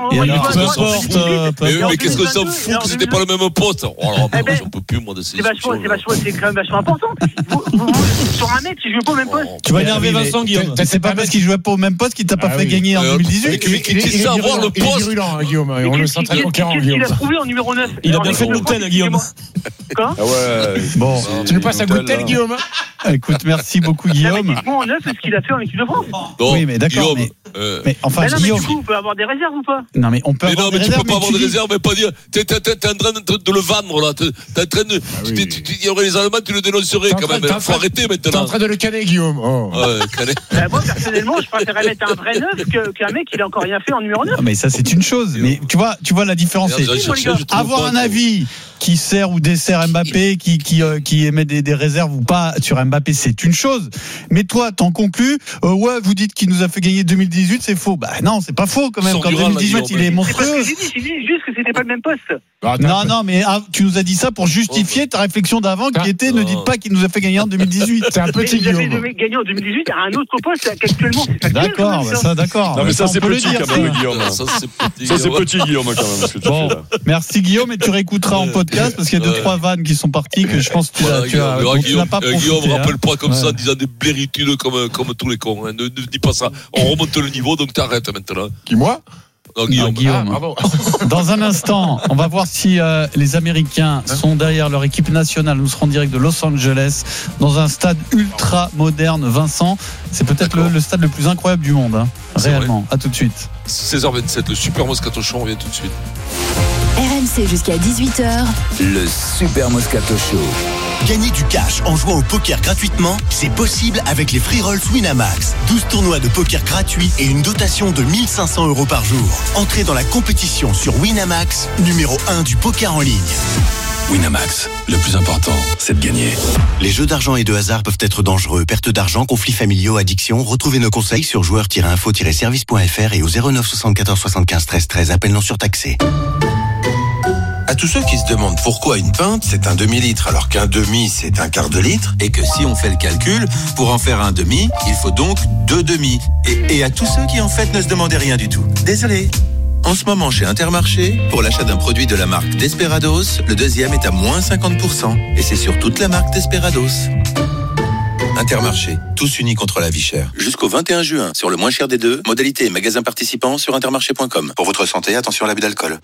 Mais qu'est-ce que ça fout que c'était pas le même poste? Oh là, j'en peux plus moi de ces. C'est vachement, c'est vachement, c'est quand même vachement important. Sur un mec qui jouait pas au même poste. Tu vas énerver Vincent Guillaume. C'est pas parce qu'il jouait pas au même poste qu'il t'a pas fait gagner en deux mille dix-huit. Qu'est-ce à voir le poste? Guillaume, on le sent très conquérant, Guillaume. Il a trouvé en numéro neuf. Il a bien fait le Goûtel, Guillaume. Quoi? Ah ouais. Bon. Tu nous passes à Goûtel, Guillaume? Écoute, merci beaucoup, Guillaume. En neuf, c'est ce qu'il a fait en équipe de France. Oui, mais d'accord. Mais enfin, Guillaume. Du coup, on peut avoir des réserves ou pas? Non, mais on peut avoir des réserves. Mais non, mais tu peux pas avoir des réserves, mais pas dire. T'es en train de le vendre, là. T'es en train de. Il y aurait les Allemands, tu le dénoncerais quand même. Il faut arrêter maintenant. T'es en train de le canner, Guillaume. Ouais, canner. Moi, personnellement, je préférerais mettre un vrai neuf qu'un mec qui n'a encore rien fait en numéro neuf. Mais ça, c'est une chose. Mais tu vois, tu vois la différence. C'est avoir un avis qui sert ou dessert Mbappé, qui qui euh, qui émet des, des réserves ou pas sur Mbappé, c'est une chose. Mais toi, t'en conclus euh, ouais, vous dites qu'il nous a fait gagner deux mille dix-huit, c'est faux. Bah non, c'est pas faux quand même. Quand deux mille dix-huit, il est monstrueux. J'ai dit, j'ai dit juste que c'était pas le même poste. Ah, non, non, mais ah, tu nous as dit ça pour justifier ta réflexion d'avant qui était ne dites pas qu'il nous a fait gagner en deux mille dix-huit. C'est un petit Guillaume. Il avait gagné en deux mille dix-huit à un autre poste qu'actuellement. D'accord, bah ça, d'accord. Non, mais ça, c'est petit quand même, Guillaume. Ça, c'est petit, Guillaume, quand même. Bon, merci Guillaume, et tu réécouteras en podcast parce qu'il y a deux, trois vannes qui sont parties que je pense que tu voilà, tu as, Guillaume, tu n'as pas profité. Guillaume, rappelle pas comme ouais. ça en disant des bléritudes comme, comme tous les cons. Hein. Ne, ne dis pas ça. On remonte le niveau, donc t'arrêtes maintenant. Qui, moi? Non, Guillaume. Non, Guillaume. Ah, dans un instant, on va voir si euh, les Américains sont derrière leur équipe nationale. Nous serons en direct de Los Angeles dans un stade ultra moderne. Vincent, c'est peut-être le, le stade le plus incroyable du monde, hein, réellement. À tout de suite. seize heures vingt-sept, le Super Moscato Show, on revient tout de suite. R M C jusqu'à dix-huit heures. Le Super Moscato Show. Gagner du cash en jouant au poker gratuitement, c'est possible avec les Free Rolls Winamax. douze tournois de poker gratuits et une dotation de mille cinq cents euros par jour. Entrez dans la compétition sur Winamax, numéro un du poker en ligne. Winamax, le plus important, c'est de gagner. Les jeux d'argent et de hasard peuvent être dangereux. Perte d'argent, conflits familiaux, addiction. Retrouvez nos conseils sur joueurs tiret info tiret service point f r et au zéro neuf soixante-quatorze soixante-quinze treize treize. Appel non surtaxé. À tous ceux qui se demandent pourquoi une pinte, c'est un demi-litre, alors qu'un demi, c'est un quart de litre, et que si on fait le calcul, pour en faire un demi, il faut donc deux demi. Et, et à tous ceux qui en fait ne se demandaient rien du tout. Désolé. En ce moment, chez Intermarché, pour l'achat d'un produit de la marque Desperados, le deuxième est à moins cinquante pour cent. Et c'est sur toute la marque Desperados. Intermarché, tous unis contre la vie chère. Jusqu'au vingt et un juin, sur le moins cher des deux, modalité et magasin participant sur intermarché point com. Pour votre santé, attention à l'abus d'alcool.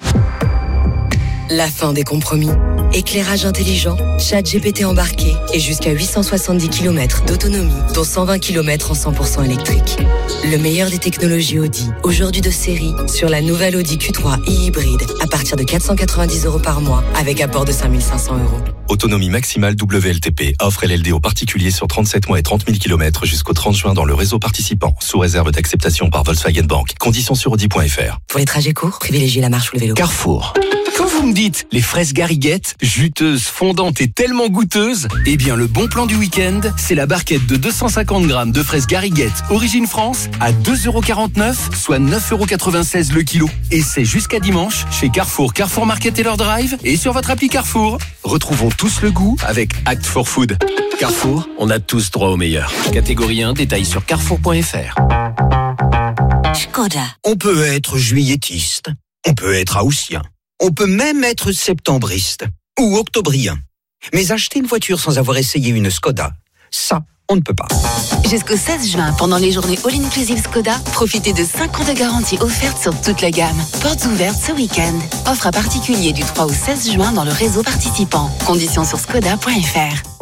La fin des compromis. Éclairage intelligent, chat G P T embarqué et jusqu'à huit cent soixante-dix kilomètres d'autonomie, dont cent vingt kilomètres en cent pour cent électrique. Le meilleur des technologies Audi, aujourd'hui de série, sur la nouvelle Audi Q trois e-hybride, à partir de quatre cent quatre-vingt-dix euros par mois, avec apport de cinq mille cinq cents euros. Autonomie maximale W L T P. Offre L L D aux particuliers sur trente-sept mois et trente mille kilomètres jusqu'au trente juin dans le réseau participant, sous réserve d'acceptation par Volkswagen Bank. Conditions sur Audi point f r. Pour les trajets courts, privilégiez la marche ou le vélo. Carrefour. Quand vous me dites les fraises Gariguette, juteuses, fondantes et tellement goûteuses, eh bien le bon plan du week-end, c'est la barquette de deux cent cinquante grammes de fraises Gariguette Origine France à deux euros quarante-neuf, soit neuf euros quatre-vingt-seize le kilo. Et c'est jusqu'à dimanche chez Carrefour, Carrefour Market et leur drive et sur votre appli Carrefour. Retrouvons tous le goût avec Act for Food. Carrefour, on a tous droit au meilleur. Catégorie un, détail sur carrefour point f r. Skoda. On peut être juillettiste, on peut être haussien, on peut même être septembriste ou octobrien. Mais acheter une voiture sans avoir essayé une Skoda, ça, on ne peut pas. Jusqu'au seize juin, pendant les journées All Inclusive Skoda, profitez de cinq ans de garantie offerte sur toute la gamme. Portes ouvertes ce week-end. Offre à particulier du trois au seize juin dans le réseau participant. Conditions sur skoda point f r.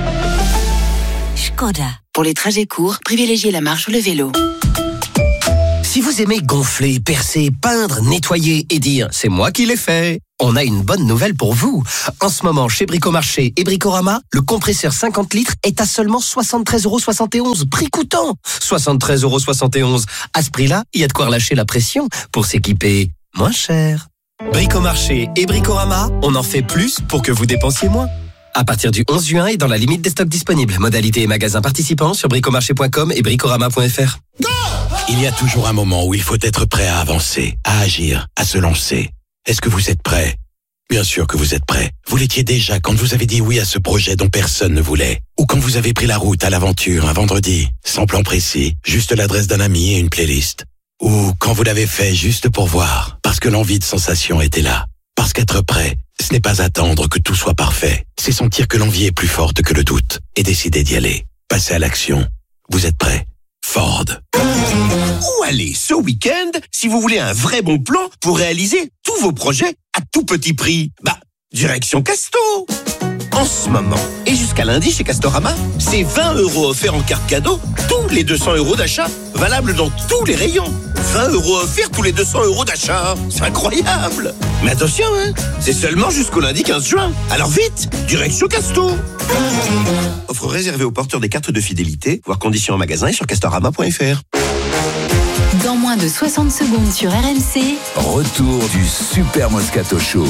Skoda. Pour les trajets courts, privilégiez la marche ou le vélo. Si vous aimez gonfler, percer, peindre, nettoyer et dire « c'est moi qui l'ai fait », on a une bonne nouvelle pour vous. En ce moment, chez Bricomarché et Bricorama, le compresseur cinquante litres est à seulement soixante-treize euros soixante et onze, prix coûtant. soixante-treize euros soixante et onze. À ce prix-là, il y a de quoi relâcher la pression pour s'équiper moins cher. Bricomarché et Bricorama, on en fait plus pour que vous dépensiez moins. À partir du onze juin et dans la limite des stocks disponibles. Modalités et magasins participants sur bricomarché point com et bricorama point f r. Il y a toujours un moment où il faut être prêt à avancer, à agir, à se lancer. Est-ce que vous êtes prêt ? Bien sûr que vous êtes prêt. Vous l'étiez déjà quand vous avez dit oui à ce projet dont personne ne voulait. Ou quand vous avez pris la route à l'aventure un vendredi, sans plan précis, juste l'adresse d'un ami et une playlist. Ou quand vous l'avez fait juste pour voir, parce que l'envie de sensation était là. Parce qu'être prêt, ce n'est pas attendre que tout soit parfait. C'est sentir que l'envie est plus forte que le doute et décider d'y aller. Passer à l'action. Vous êtes prêt ? Ford. Où aller ce week-end si vous voulez un vrai bon plan pour réaliser tous vos projets à tout petit prix ? Bah, direction Casto. En ce moment, et jusqu'à lundi chez Castorama, c'est vingt euros offerts en carte cadeau, tous les deux cents euros d'achat, valable dans tous les rayons. vingt euros offerts tous les deux cents euros d'achat. C'est incroyable. Mais attention, hein, c'est seulement jusqu'au lundi quinze juin. Alors vite, direction Casto. Offre réservée aux porteurs des cartes de fidélité, voire conditions en magasin et sur castorama point f r. Dans moins de soixante secondes sur R M C, retour du Super Moscato Show.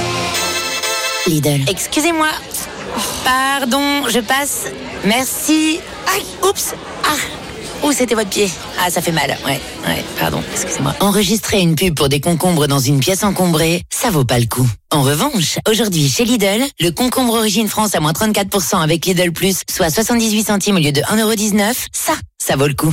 Lidl. Excusez-moi. Pardon, je passe. Merci. Aïe, oups. Ah. Oh, c'était votre pied. Ah, ça fait mal. Ouais, ouais, pardon, excusez-moi. Enregistrer une pub pour des concombres dans une pièce encombrée, ça vaut pas le coup. En revanche, aujourd'hui, chez Lidl, le concombre Origine France à moins trente-quatre pour cent avec Lidl Plus, soit soixante-dix-huit centimes au lieu de un euro dix-neuf, ça, ça vaut le coup.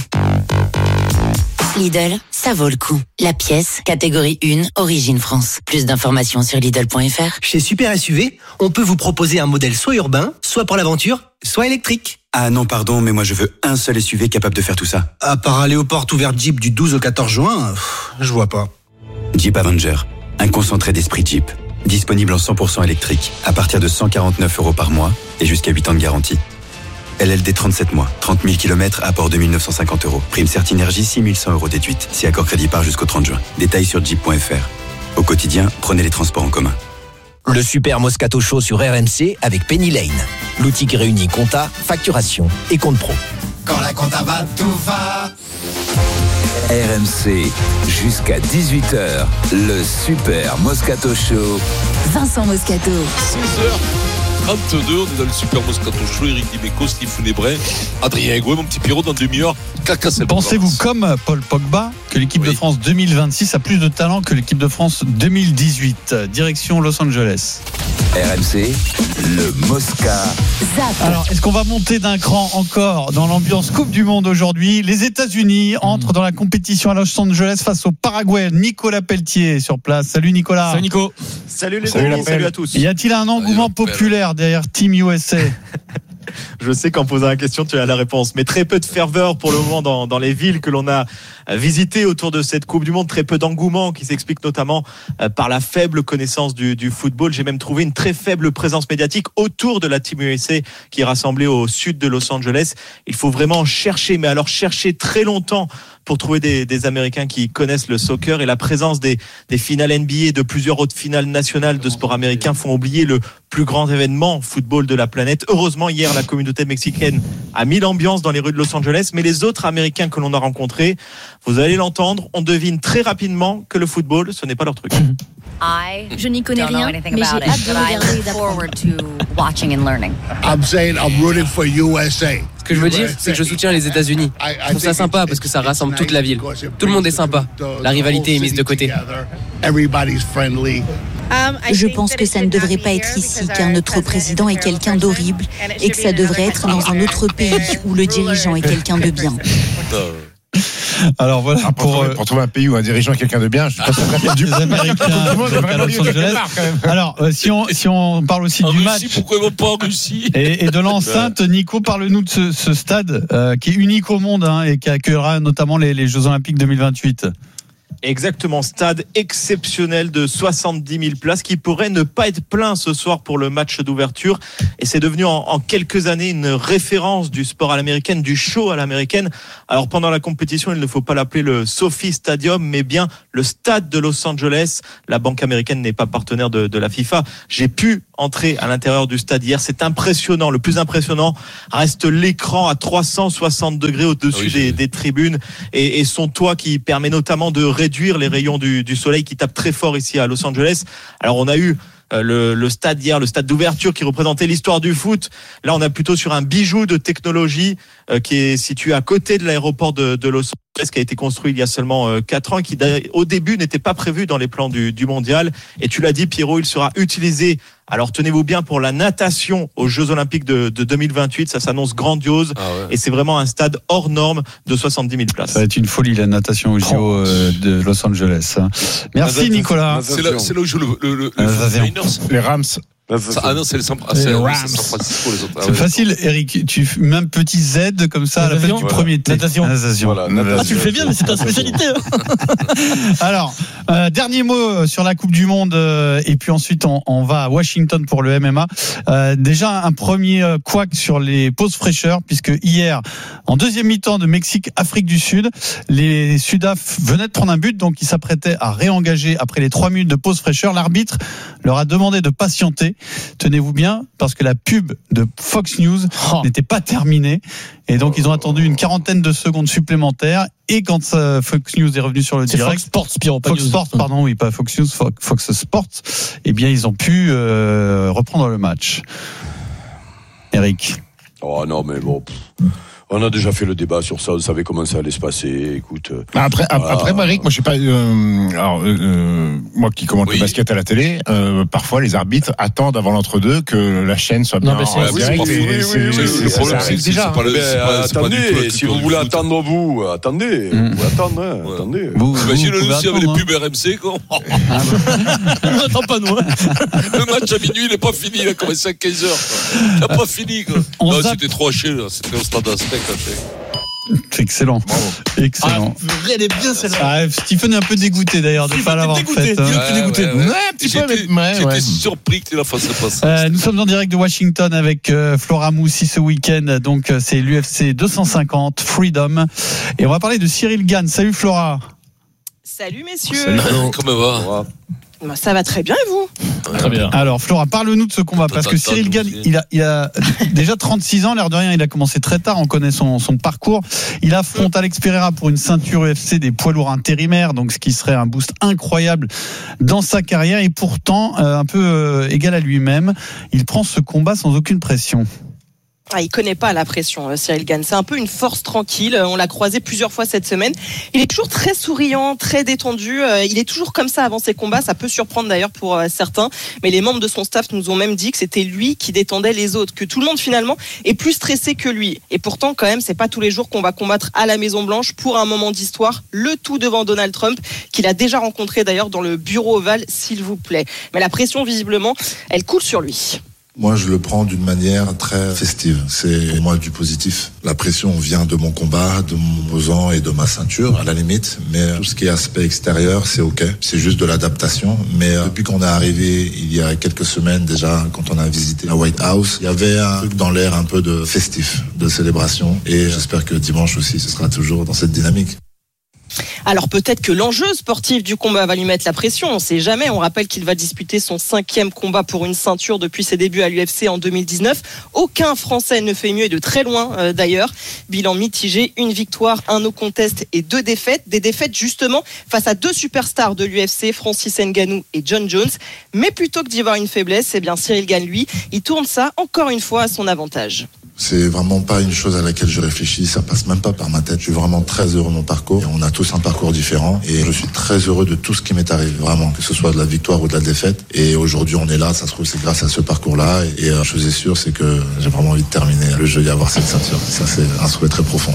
Lidl, ça vaut le coup. La pièce, catégorie un, Origine France. Plus d'informations sur Lidl point f r. Chez Super S U V, on peut vous proposer un modèle soit urbain, soit pour l'aventure, soit électrique. Ah non, pardon, mais moi je veux un seul S U V capable de faire tout ça. À part aller aux portes ouvertes Jeep du douze au quatorze juin, pff, je vois pas. Jeep Avenger, un concentré d'esprit Jeep. Disponible en cent pour cent électrique, à partir de cent quarante-neuf euros par mois et jusqu'à huit ans de garantie. L L D trente-sept mois, trente mille kilomètres, apport deux mille neuf cent cinquante euros. Prime Certinergie six mille cent euros déduite, si accord crédit part jusqu'au trente juin. Détails sur jeep point f r. Au quotidien, prenez les transports en commun. Le Super Moscato Show sur R M C avec Penny Lane. L'outil qui réunit compta, facturation et compte pro. Quand la compta va, tout va. R M C, jusqu'à dix-huit heures, le Super Moscato Show. Vincent Moscato. seize heures trente-deux, on est dans le Super Moscato Show. Eric Dimeco, Steve Funebrin, Adrien Egoué, mon petit Pierrot, dans demi-heure. Pensez-vous, comme Paul Pogba, que l'équipe oui. de France deux mille vingt-six a plus de talent que l'équipe de France deux mille dix-huit? Direction Los Angeles. R M C, le Mosca. Alors, est-ce qu'on va monter d'un cran encore dans l'ambiance Coupe du Monde aujourd'hui? Les États-Unis entrent dans la compétition à Los Angeles face au Paraguay. Nicolas Pelletier est sur place. Salut Nicolas. Salut Nico. Salut les amis, salut à tous. Y a-t-il un engouement populaire derrière Team U S A? Je sais qu'en posant la question, tu as la réponse. Mais très peu de ferveur pour le moment dans, dans les villes que l'on a visitées autour de cette Coupe du Monde. Très peu d'engouement qui s'explique notamment par la faible connaissance du, du football. J'ai même trouvé une très faible présence médiatique autour de la Team U S A qui est rassemblée au sud de Los Angeles. Il faut vraiment chercher, mais alors chercher très longtemps pour trouver des, des Américains qui connaissent le soccer. Et la présence des, des finales N B A et de plusieurs autres finales nationales de sport américain font oublier le plus grand événement football de la planète. Heureusement, hier, la communauté mexicaine a mis l'ambiance dans les rues de Los Angeles, mais les autres Américains que l'on a rencontrés, vous allez l'entendre, on devine très rapidement que le football, ce n'est pas leur truc. Je n'y connais rien, mais j'ai hâte de regarder et d'apprendre. I'm saying I'm rooting for U S A. Ce que je veux dire, c'est que je soutiens les États-Unis. Je trouve ça sympa parce que ça rassemble toute la ville. Tout le monde est sympa. La rivalité est mise de côté. Je pense que ça ne devrait pas être ici, car notre président est quelqu'un d'horrible et que ça devrait être dans un autre pays où le dirigeant est quelqu'un de bien. Alors voilà, ah, pour, pour, trouver, pour trouver un pays où un dirigeant est quelqu'un de bien, je suis pas sûr qu'il y a du Américains. Alors, euh, si on si on parle aussi en du Russie, match, pourquoi ils vont pas en Russie et, et de l'enceinte, Nico, parle-nous de ce, ce stade euh, qui est unique au monde hein, et qui accueillera notamment les, les Jeux Olympiques deux mille vingt-huit. Exactement, stade exceptionnel de soixante-dix mille places qui pourrait ne pas être plein ce soir pour le match d'ouverture, et c'est devenu en, en quelques années une référence du sport à l'américaine, du show à l'américaine. Alors pendant la compétition, il ne faut pas l'appeler le Sophie Stadium, mais bien le stade de Los Angeles. La banque américaine n'est pas partenaire de, de la FIFA. J'ai pu entrer à l'intérieur du stade hier, c'est impressionnant. Le plus impressionnant reste l'écran à trois cent soixante degrés au-dessus oui, des, des tribunes et, et son toit qui permet notamment de réduire les rayons du, du soleil qui tapent très fort ici à Los Angeles. Alors on a eu euh, le, le stade hier, le stade d'ouverture qui représentait l'histoire du foot. Là on est plutôt sur un bijou de technologie euh, qui est situé à côté de l'aéroport de, de Los Angeles, qui a été construit il y a seulement euh, quatre ans, qui au début n'était pas prévu dans les plans du, du mondial. Et tu l'as dit Pierrot, il sera utilisé, alors tenez-vous bien, pour la natation aux Jeux Olympiques de, de deux mille vingt-huit. Ça s'annonce grandiose. Ah ouais. Et c'est vraiment un stade hors norme de soixante-dix mille places. Ça va être une folie la natation aux J O euh, de Los Angeles. Merci Nicolas. C'est là, c'est là où joue le, le, le, le les Rams. Ça, ah non, c'est les San Francisco, les autres. Ah c'est ouais. facile, Eric. Tu mets un petit Z comme ça à la fin du voilà. premier T. Natation. Natation. Voilà, natation. Ah, tu le fais bien, mais c'est ta spécialité. Alors, euh, dernier mot sur la Coupe du Monde, euh, et puis ensuite on, on va à Washington pour le M M A. Euh, déjà un premier couac sur les pauses fraîcheurs, puisque hier, en deuxième mi-temps de Mexique-Afrique du Sud, les Sudaf venaient de prendre un but, donc ils s'apprêtaient à réengager après les trois minutes de pause fraîcheur. L'arbitre leur a demandé de patienter. Tenez-vous bien, parce que la pub de Fox News oh. n'était pas terminée. Et donc, ils ont attendu une quarantaine de secondes supplémentaires. Et quand euh, Fox News est revenu sur le c'est direct. Fox Sports, Pierrot, Fox News. Sports, pardon, oui, pas Fox News, Fox, Fox Sports. Eh bien, ils ont pu euh, reprendre le match. Eric. Oh non, mais bon. On a déjà fait le débat sur ça, on savait comment ça allait se passer. Écoute. Après, voilà. après, moi, Eric, moi, je sais pas. Euh, alors, euh, moi qui commente oui. le basket à la télé, euh, parfois les arbitres attendent avant l'entre-deux que la chaîne soit bien. Non, mais c'est, en direct. Oui, oui, oui, oui, oui, le problème, c'est, c'est déjà. C'est pas le, c'est pas, c'est attendez, pas du tout, si vous voulez attendre vous, attendez, mmh. vous attendre, hein, ouais. attendez. Vous, imaginez-le si avec les pubs R M C, quoi. On n'attend pas nous. Le match à minuit, il n'est pas fini. Il a commencé à quinze heures. Il n'a pas fini, quoi. Non, c'était trop haché. C'était un stade à steak. C'est excellent. Bravo. Excellent. Ah, elle est bien celle-là. Ah, Stephen est un peu dégoûté d'ailleurs de ne pas l'avoir dégoûté, faite. Hein. Ouais, dégoûté. Ouais, ouais. ouais, un petit j'étais, peu. Ouais, j'étais ouais. surpris que tu la fasses pas ça. Euh, nous sommes en direct de Washington avec euh, Flora Moussi ce week-end. Donc euh, c'est l'U F C deux cent cinquante Freedom. Et on va parler de Cyril Gane. Salut Flora. Salut messieurs. Salut, comment va? Bah, ça va très bien et vous? Très bien. Alors Flora, parle-nous de ce combat parce que Cyril Gane, il a, il a déjà trente-six ans, l'air de rien, il a commencé très tard, on connaît son, son parcours. Il affronte Alex Pereira pour une ceinture U F C des poids lourds intérimaires, donc ce qui serait un boost incroyable dans sa carrière, et pourtant euh, un peu euh, égal à lui-même, il prend ce combat sans aucune pression. Ah, il connaît pas la pression, Cyril Gane. C'est un peu une force tranquille. On l'a croisé plusieurs fois cette semaine. Il est toujours très souriant, très détendu. Il est toujours comme ça avant ses combats. Ça peut surprendre d'ailleurs pour certains. Mais les membres de son staff nous ont même dit que c'était lui qui détendait les autres, que tout le monde finalement est plus stressé que lui. Et pourtant, quand même, c'est pas tous les jours qu'on va combattre à la Maison Blanche pour un moment d'histoire. Le tout devant Donald Trump, qu'il a déjà rencontré d'ailleurs dans le bureau ovale, s'il vous plaît. Mais la pression, visiblement, elle coule sur lui. Moi, je le prends d'une manière très festive. C'est pour moi du positif. La pression vient de mon combat, de mon opposant et de ma ceinture, à la limite. Mais tout ce qui est aspect extérieur, c'est OK. C'est juste de l'adaptation. Mais depuis qu'on est arrivé il y a quelques semaines déjà, quand on a visité la White House, il y avait un truc dans l'air un peu de festif, de célébration. Et j'espère que dimanche aussi, ce sera toujours dans cette dynamique. Alors peut-être que l'enjeu sportif du combat va lui mettre la pression, on ne sait jamais. On rappelle qu'il va disputer son cinquième combat pour une ceinture depuis ses débuts à l'U F C en deux mille dix-neuf. Aucun Français ne fait mieux et de très loin euh, d'ailleurs. Bilan mitigé, une victoire, un no contest et deux défaites. Des défaites justement face à deux superstars de l'U F C, Francis Ngannou et John Jones. Mais plutôt que d'y avoir une faiblesse, eh bien Cyril Gane, lui, il tourne ça encore une fois à son avantage. C'est vraiment pas une chose à laquelle je réfléchis, ça passe même pas par ma tête. Je suis vraiment très heureux de mon parcours. On a tous un parcours différent et je suis très heureux de tout ce qui m'est arrivé, vraiment, que ce soit de la victoire ou de la défaite. Et aujourd'hui, on est là, ça se trouve, c'est grâce à ce parcours-là. Et euh, chose est sûre, c'est que j'ai vraiment envie de terminer le jeu et avoir cette ceinture. Ça, c'est un souhait très profond.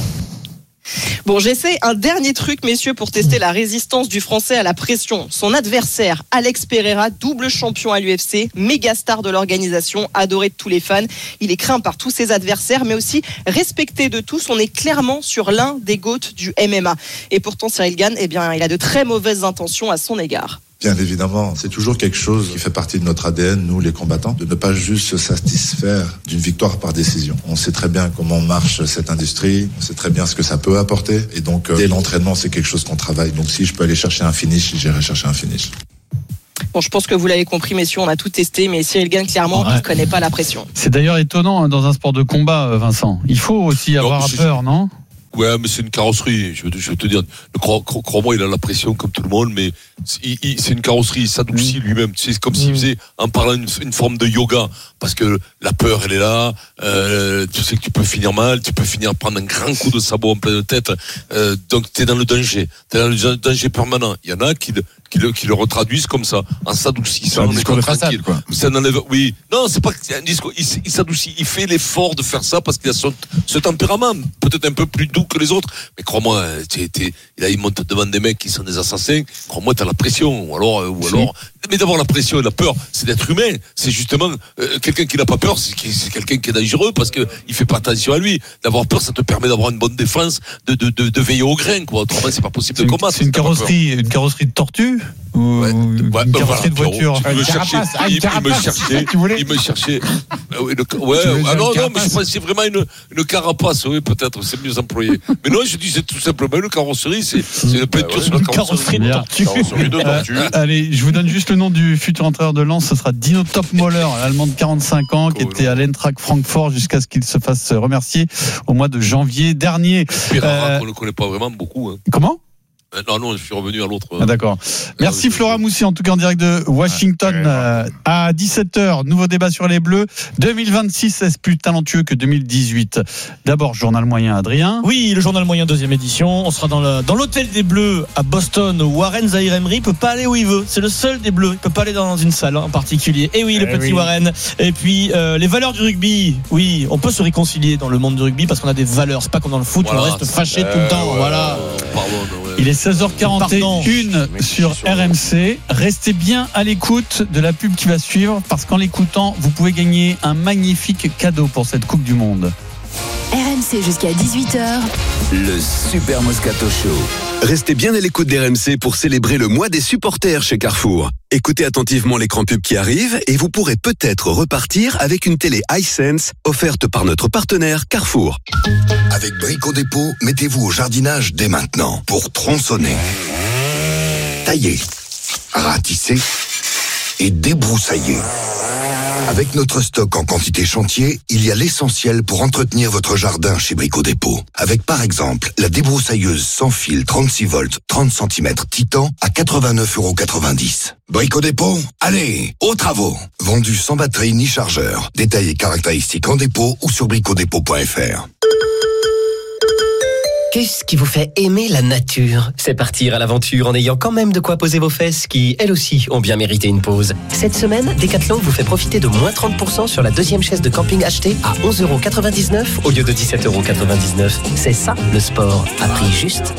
Bon, j'essaie un dernier truc, messieurs, pour tester la résistance du Français à la pression. Son adversaire, Alex Pereira, double champion à l'U F C, méga star de l'organisation, adoré de tous les fans. Il est craint par tous ses adversaires, mais aussi respecté de tous. On est clairement sur l'un des GOAT du M M A. Et pourtant, Cyril Gane, eh bien, il a de très mauvaises intentions à son égard. Bien évidemment, c'est toujours quelque chose qui fait partie de notre A D N, nous les combattants, de ne pas juste se satisfaire d'une victoire par décision. On sait très bien comment marche cette industrie, on sait très bien ce que ça peut apporter, et donc euh, dès l'entraînement, c'est quelque chose qu'on travaille. Donc si je peux aller chercher un finish, j'irai chercher un finish. Bon, je pense que vous l'avez compris, messieurs, on a tout testé, mais Cyril Gane, clairement, ouais. il ne connaît pas la pression. C'est d'ailleurs étonnant dans un sport de combat, Vincent. Il faut aussi avoir non, peur, non ? Ouais, mais c'est une carrosserie. Je veux, je veux te dire, crois-moi, il a la pression comme tout le monde, mais il, il, c'est une carrosserie. Il s'adoucit mmh. lui-même. C'est comme mmh. s'il faisait, en parlant, une, une forme de yoga, parce que la peur, elle est là. Euh, tu sais que tu peux finir mal, tu peux finir prendre un grand coup de sabot en pleine tête. Euh, donc t'es dans le danger, t'es dans le danger permanent. Il y en a qui le, qui le, qui le retraduisent comme ça, en s'adoucissant, en étant tranquille. Ça n'enlève, oui, non, c'est pas un discours. Il, il s'adoucit, il fait l'effort de faire ça parce qu'il a son, ce tempérament, peut-être un peu plus doux que les autres, mais crois-moi, t'es, t'es, là, il monte devant des mecs qui sont des assassins, crois-moi, t'as la pression, ou alors, ou alors, mais d'abord la pression et la peur, c'est d'être humain, c'est justement, euh, quelqu'un qui n'a pas peur, c'est, c'est quelqu'un qui est dangereux parce que il fait pas attention à lui. D'avoir peur, ça te permet d'avoir une bonne défense, de, de, de, de veiller au grain, quoi. Autrement, c'est pas possible c'est de combattre. C'est une carrosserie, une carrosserie de tortue? Ou ouais, une ouais, carrosserie voilà, de voiture? Il me cherchait, il, il me cherchait, il me cherchait, ouais, le, ouais, ah non, non, mais je pense que c'est vraiment une, une carapace, oui, peut-être, c'est mieux employé. Mais non, je disais tout simplement, une carrosserie, c'est, c'est une peinture bah ouais, sur la carrosserie de tortue. Carrosserie de tortue. Euh, allez, je vous donne juste le nom du futur entraîneur de Lens, ce sera Dino Topmoller, l'Allemand de quarante-cinq ans, qui était à l'Eintracht Francfort jusqu'à ce qu'il se fasse remercier au mois de janvier dernier. Pereira, euh, qu'on ne connaît pas vraiment beaucoup. Hein. Comment? Non, non, je suis revenu à l'autre. Ah, d'accord. Merci Flora Moussi, en tout cas en direct de Washington. Euh, à dix-sept heures, nouveau débat sur les Bleus. deux mille vingt-six, est-ce plus talentueux que deux mille dix-huit? D'abord, journal moyen, Adrien. Oui, le journal moyen, deuxième édition. On sera dans, le, dans l'hôtel des Bleus à Boston. Warren Zaïre-Emery peut pas aller où il veut. C'est le seul des Bleus. Il peut pas aller dans une salle en particulier. Et oui, le eh petit oui. Warren. Et puis, euh, les valeurs du rugby. Oui, on peut se réconcilier dans le monde du rugby parce qu'on a des valeurs. C'est pas comme dans le foot, voilà, on reste fâché euh, tout le temps. Ouais, voilà. Pardon, ouais. Il est seize heures quarante et une sur R M C. Restez bien à l'écoute de la pub qui va suivre parce qu'en l'écoutant, vous pouvez gagner un magnifique cadeau pour cette Coupe du Monde. R M C jusqu'à dix-huit heures. Le Super Moscato Show. Restez bien à l'écoute d'R M C pour célébrer le mois des supporters chez Carrefour. Écoutez attentivement l'écran pub qui arrive et vous pourrez peut-être repartir avec une télé iSense offerte par notre partenaire Carrefour. Avec Brico Dépôt, mettez-vous au jardinage dès maintenant pour tronçonner, tailler, ratisser et débroussailler. Avec notre stock en quantité chantier, il y a l'essentiel pour entretenir votre jardin chez Brico Dépôt. Avec par exemple la débroussailleuse sans fil trente-six volts, trente centimètres Titan à quatre-vingt-neuf euros quatre-vingt-dix. Brico Dépôt, allez, aux travaux. Vendu sans batterie ni chargeur. Détails et caractéristiques en dépôt ou sur brico dépôt point f r. Qu'est-ce qui vous fait aimer la nature? C'est partir à l'aventure en ayant quand même de quoi poser vos fesses qui, elles aussi, ont bien mérité une pause. Cette semaine, Decathlon vous fait profiter de moins trente pour cent sur la deuxième chaise de camping achetée à onze euros quatre-vingt-dix-neuf au lieu de dix-sept euros quatre-vingt-dix-neuf. C'est ça, le sport, à prix juste.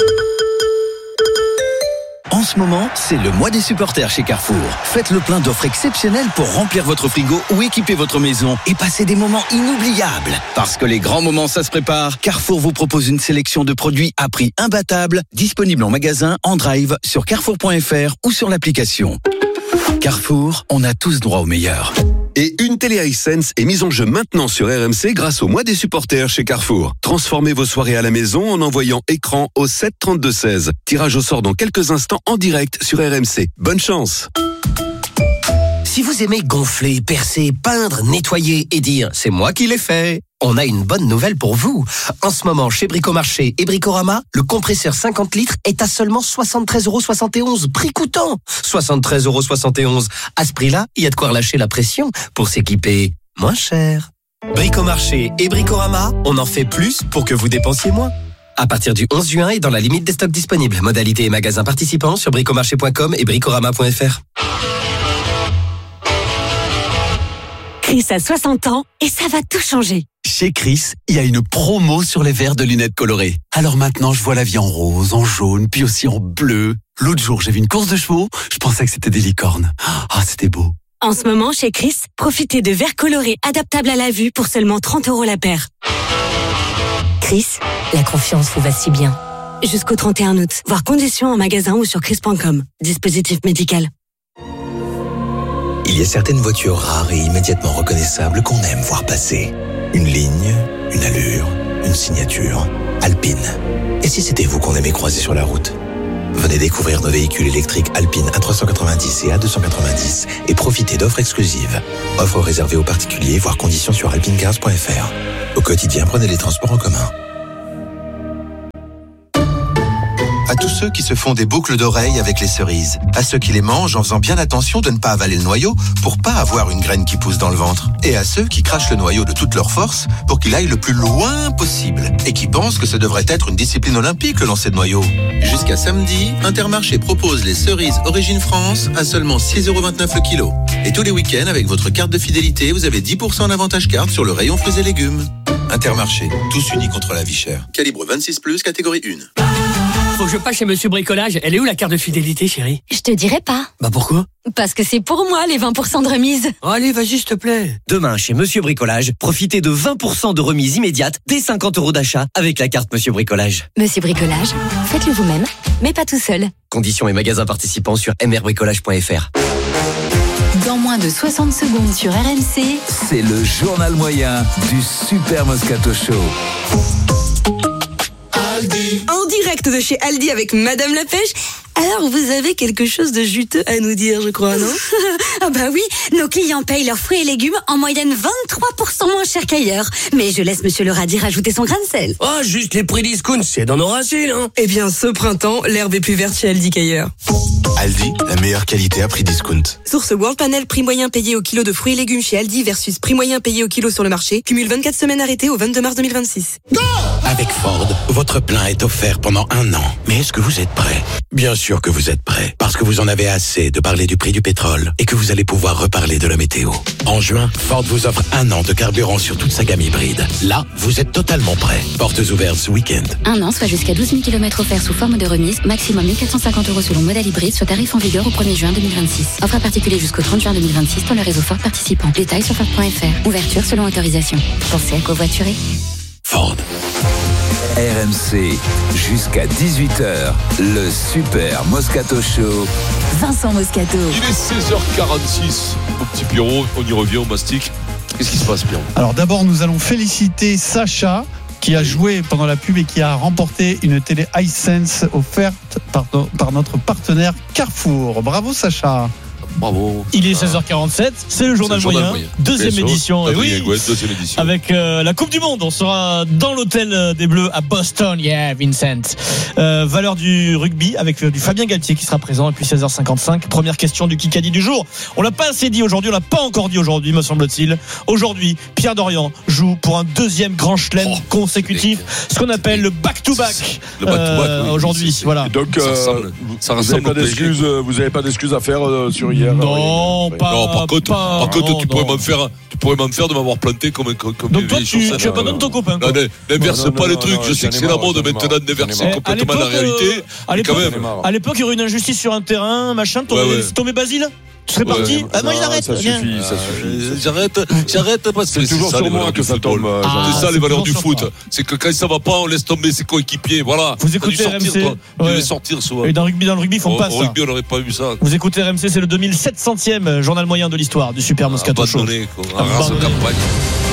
En ce moment, c'est le mois des supporters chez Carrefour. Faites le plein d'offres exceptionnelles pour remplir votre frigo ou équiper votre maison et passer des moments inoubliables. Parce que les grands moments, ça se prépare, Carrefour vous propose une sélection de produits à prix imbattable, disponibles en magasin, en drive, sur carrefour point f r ou sur l'application. Carrefour, on a tous droit au meilleur. Et une télé iSense est mise en jeu maintenant sur R M C grâce au mois des supporters chez Carrefour. Transformez vos soirées à la maison en envoyant écran au sept trente-deux seize. Tirage au sort dans quelques instants en direct sur R M C. Bonne chance. Si vous aimez gonfler, percer, peindre, nettoyer et dire « c'est moi qui l'ai fait », on a une bonne nouvelle pour vous. En ce moment, chez Bricomarché et Bricorama, le compresseur cinquante litres est à seulement soixante-treize euros soixante et onze, prix coûtant. soixante-treize euros soixante et onze. À ce prix-là, il y a de quoi relâcher la pression pour s'équiper moins cher. Bricomarché et Bricorama, on en fait plus pour que vous dépensiez moins. À partir du onze juin et dans la limite des stocks disponibles. Modalités et magasins participants sur bricomarché point com et bricorama point f r. Chris a soixante ans et ça va tout changer. Chez Chris, il y a une promo sur les verres de lunettes colorées. Alors maintenant, je vois la vie en rose, en jaune, puis aussi en bleu. L'autre jour, j'ai vu une course de chevaux, je pensais que c'était des licornes. Ah, c'était beau. En ce moment, chez Chris, profitez de verres colorés adaptables à la vue pour seulement trente euros la paire. Chris, la confiance vous va si bien. Jusqu'au trente et un août. Voir conditions en magasin ou sur chris point com. Dispositif médical. Il y a certaines voitures rares et immédiatement reconnaissables qu'on aime voir passer. Une ligne, une allure, une signature. Alpine. Et si c'était vous qu'on aimait croiser sur la route ? Venez découvrir nos véhicules électriques Alpine A trois cent quatre-vingt-dix et A deux cent quatre-vingt-dix et profitez d'offres exclusives. Offres réservées aux particuliers, voire conditions sur alpinecars point f r. Au quotidien, prenez les transports en commun. À tous ceux qui se font des boucles d'oreilles avec les cerises. À ceux qui les mangent en faisant bien attention de ne pas avaler le noyau pour pas avoir une graine qui pousse dans le ventre. Et à ceux qui crachent le noyau de toute leur force pour qu'il aille le plus loin possible. Et qui pensent que ça devrait être une discipline olympique le lancer de noyau. Jusqu'à samedi, Intermarché propose les cerises Origine France à seulement six euros vingt-neuf le kilo. Et tous les week-ends, avec votre carte de fidélité, vous avez dix pour cent d'avantage carte sur le rayon fruits et légumes. Intermarché, tous unis contre la vie chère. Calibre vingt-six plus, catégorie un. Faut que je passe chez Monsieur Bricolage. Elle est où la carte de fidélité, chérie? Je te dirai pas. Bah pourquoi? Parce que c'est pour moi les vingt pour cent de remise. Oh, allez, vas-y, s'il te plaît. Demain, chez Monsieur Bricolage, profitez de vingt pour cent de remise immédiate dès cinquante euros d'achat avec la carte Monsieur Bricolage. Monsieur Bricolage, faites-le vous-même, mais pas tout seul. Conditions et magasins participants sur m r bricolage point f r. Dans moins de soixante secondes sur R M C, c'est le journal moyen du Super Moscato Show. En direct de chez Aldi avec Madame la Pêche. Alors, vous avez quelque chose de juteux à nous dire, je crois, non? Ah bah oui, nos clients payent leurs fruits et légumes en moyenne vingt-trois pour cent moins cher qu'ailleurs. Mais je laisse Monsieur le radis rajouter son grain de sel. Oh, juste les prix discount, c'est dans nos racines, hein. Eh bien, ce printemps, l'herbe est plus verte chez Aldi qu'ailleurs. Aldi, la meilleure qualité à prix discount. Source World Panel, prix moyen payé au kilo de fruits et légumes chez Aldi versus prix moyen payé au kilo sur le marché. Cumule vingt-quatre semaines arrêtées au vingt-deux mars deux mille vingt-six. Go! Avec Ford, votre plein est offert pendant un an. Mais est-ce que vous êtes prêt? Bien sûr que vous êtes prêt, parce que vous en avez assez de parler du prix du pétrole et que vous allez pouvoir reparler de la météo. En juin, Ford vous offre un an de carburant sur toute sa gamme hybride. Là, vous êtes totalement prêt. Portes ouvertes ce week-end. Un an, soit jusqu'à douze mille kilomètres offerts sous forme de remise, maximum mille quatre cent cinquante euros selon modèle hybride, soit tarif en vigueur au premier juin deux mille vingt-six. Offre à particulier jusqu'au trente juin deux mille vingt-six dans le réseau Ford participant. Détails sur Ford point f r. Ouverture selon autorisation. Pensez à covoiturer. Ford. R M C, jusqu'à dix-huit heures, le Super Moscato Show. Vincent Moscato. Il est seize heures quarante-six. Mon petit Pierrot, on y revient au mastic. Qu'est-ce qui se passe, Pierrot? Alors d'abord, nous allons féliciter Sacha, qui a joué pendant la pub et qui a remporté une télé iSense offerte par, par notre partenaire Carrefour. Bravo Sacha. Bravo. Il est seize heures quarante-sept, c'est le journal, c'est le journal moyen, moyen. Deuxième édition. Et oui, Gouet, deuxième édition. Avec euh, la Coupe du Monde, on sera dans l'hôtel des Bleus à Boston. Yeah, Vincent. Euh, valeur du rugby avec euh, du Fabien Galtier qui sera présent. Et puis seize heures cinquante-cinq, première question du Kikadi du jour. On l'a pas assez dit aujourd'hui, on l'a pas encore dit aujourd'hui, me semble-t-il. Aujourd'hui, Pierre Dorian joue pour un deuxième grand chelem oh, consécutif, ce qu'on appelle le back-to-back. Le back-to-back euh, oui, aujourd'hui, voilà. Donc, ça euh, ressemble, ça vous ressemble n'avez pas d'excuses, vous avez pas d'excuses à faire euh, sur hier. Non, euh, pas, non, par contre, pas, par contre non, tu, non. pourrais m'en faire, tu pourrais m'en faire de m'avoir planté comme, comme, comme donc toi des tu, tu abandonnes ton copain quoi. N'inverse pas le truc, non, je sais que c'est la mode maintenant d'inverser complètement la réalité. À l'époque, quand même. à l'époque, il y aurait une injustice sur un terrain, machin, t'aurais ouais, ouais. tombé Basile. Tu serais parti Ouais, Ah, moi, j'arrête. Ça Viens. suffit, ça suffit. J'arrête, j'arrête parce que C'est toujours ça, sur les moi valeurs que du ça football. tombe, Jean. C'est Ah, ça c'est les valeurs toujours du sur foot. toi. C'est que quand ça va pas, on laisse tomber ses coéquipiers. Voilà. Vous T'as dû écoutez sortir, R M C. toi. Tu Ouais. devais sortir souvent. Et dans le rugby, dans le rugby, ils font Au pas au ça. rugby, on n'aurait pas vu ça. Vous écoutez R M C, c'est le deux mille sept centième journal moyen de l'histoire du Super Moscato Show. Abandonné, quoi. En race de Abandonné. campagne.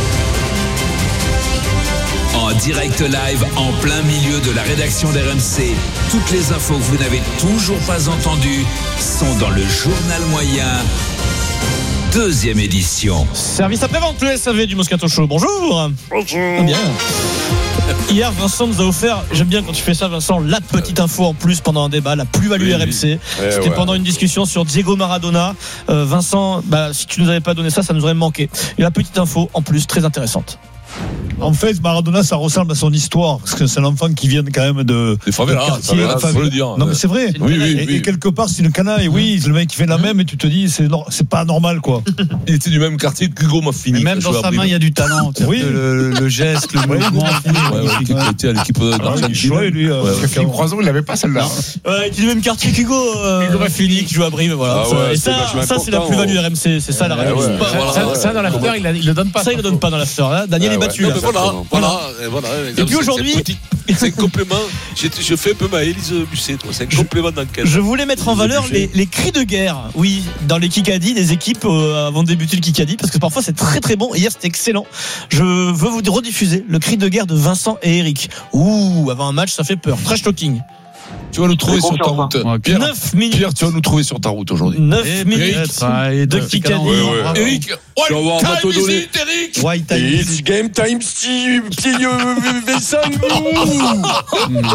En direct live, en plein milieu de la rédaction d'R M C, toutes les infos que vous n'avez toujours pas entendues sont dans le journal moyen, deuxième édition. Service après-vente, le S A V du Moscato Show. Bonjour. Bonjour. Bien. Hier, Vincent nous a offert, j'aime bien quand tu fais ça, Vincent, la petite info en plus pendant un débat, la plus-value Oui, R M C. oui. C'était ouais. pendant une discussion sur Diego Maradona. Euh, Vincent, bah, si tu nous avais pas donné ça, ça nous aurait manqué. Et la petite info en plus, très intéressante. En fait, Maradona, ça ressemble à son histoire, parce que c'est l'enfant qui vient quand même de. Des favelas, de quartier, favelas, enfin, faut le dire. Non, mais c'est vrai. Oui, oui, et, oui. et quelque part, c'est une canaille. Oui, c'est le mec qui fait la même, et tu te dis, c'est, nor- c'est pas normal, quoi. Il était du même quartier que Hugo Maffini. Mais même dans sa main, il y a du talent. Oui. Le, le geste, le mouvement. Ouais, ouais, qui était à l'équipe Ah, il est d'Argentine. chouette, lui. euh, Ouais, parce que Philippe Croison, il l'avait pas celle-là. Ouais, qui est du même quartier qu'Hugo. Euh, Hugo Maffini qui joue à Brive, voilà. Ah ouais, et c'est ça, vachement ça c'est la important, plus-value ouais. R M C. C'est ça la Ouais, réalité. ouais. Voilà, Ça, ouais. ça, dans l'after, il, a- il le donne pas. Ça, il le donne pas dans l'after. Là, Daniel Ouais, est ouais. battu. Non, là. mais voilà, voilà, et voilà. Et puis aujourd'hui- c'est, petit, c'est un complément. J'ai- Je fais un peu ma Élise Busset, toi. C'est un complément d'enquête. Je voulais mettre en valeur les, les cris de guerre, oui, dans les Kikadi des équipes euh, avant de débuter le Kikadi, parce que parfois c'est très très bon. Hier c'était excellent. Je veux vous rediffuser le cri de guerre de Vincent et Eric. Ouh, avant un match ça fait peur. Trash talking. Tu vas nous trouver sur ta route. Pierre, neuf minutes. Pierre, tu vas nous trouver sur ta route aujourd'hui. neuf minutes Et de de Kikadi. Ouais, ouais. Eric, Tu vas voir, on va te time is donner. it, Eric? White time. It's game time, petit, petit, euh, Vincent.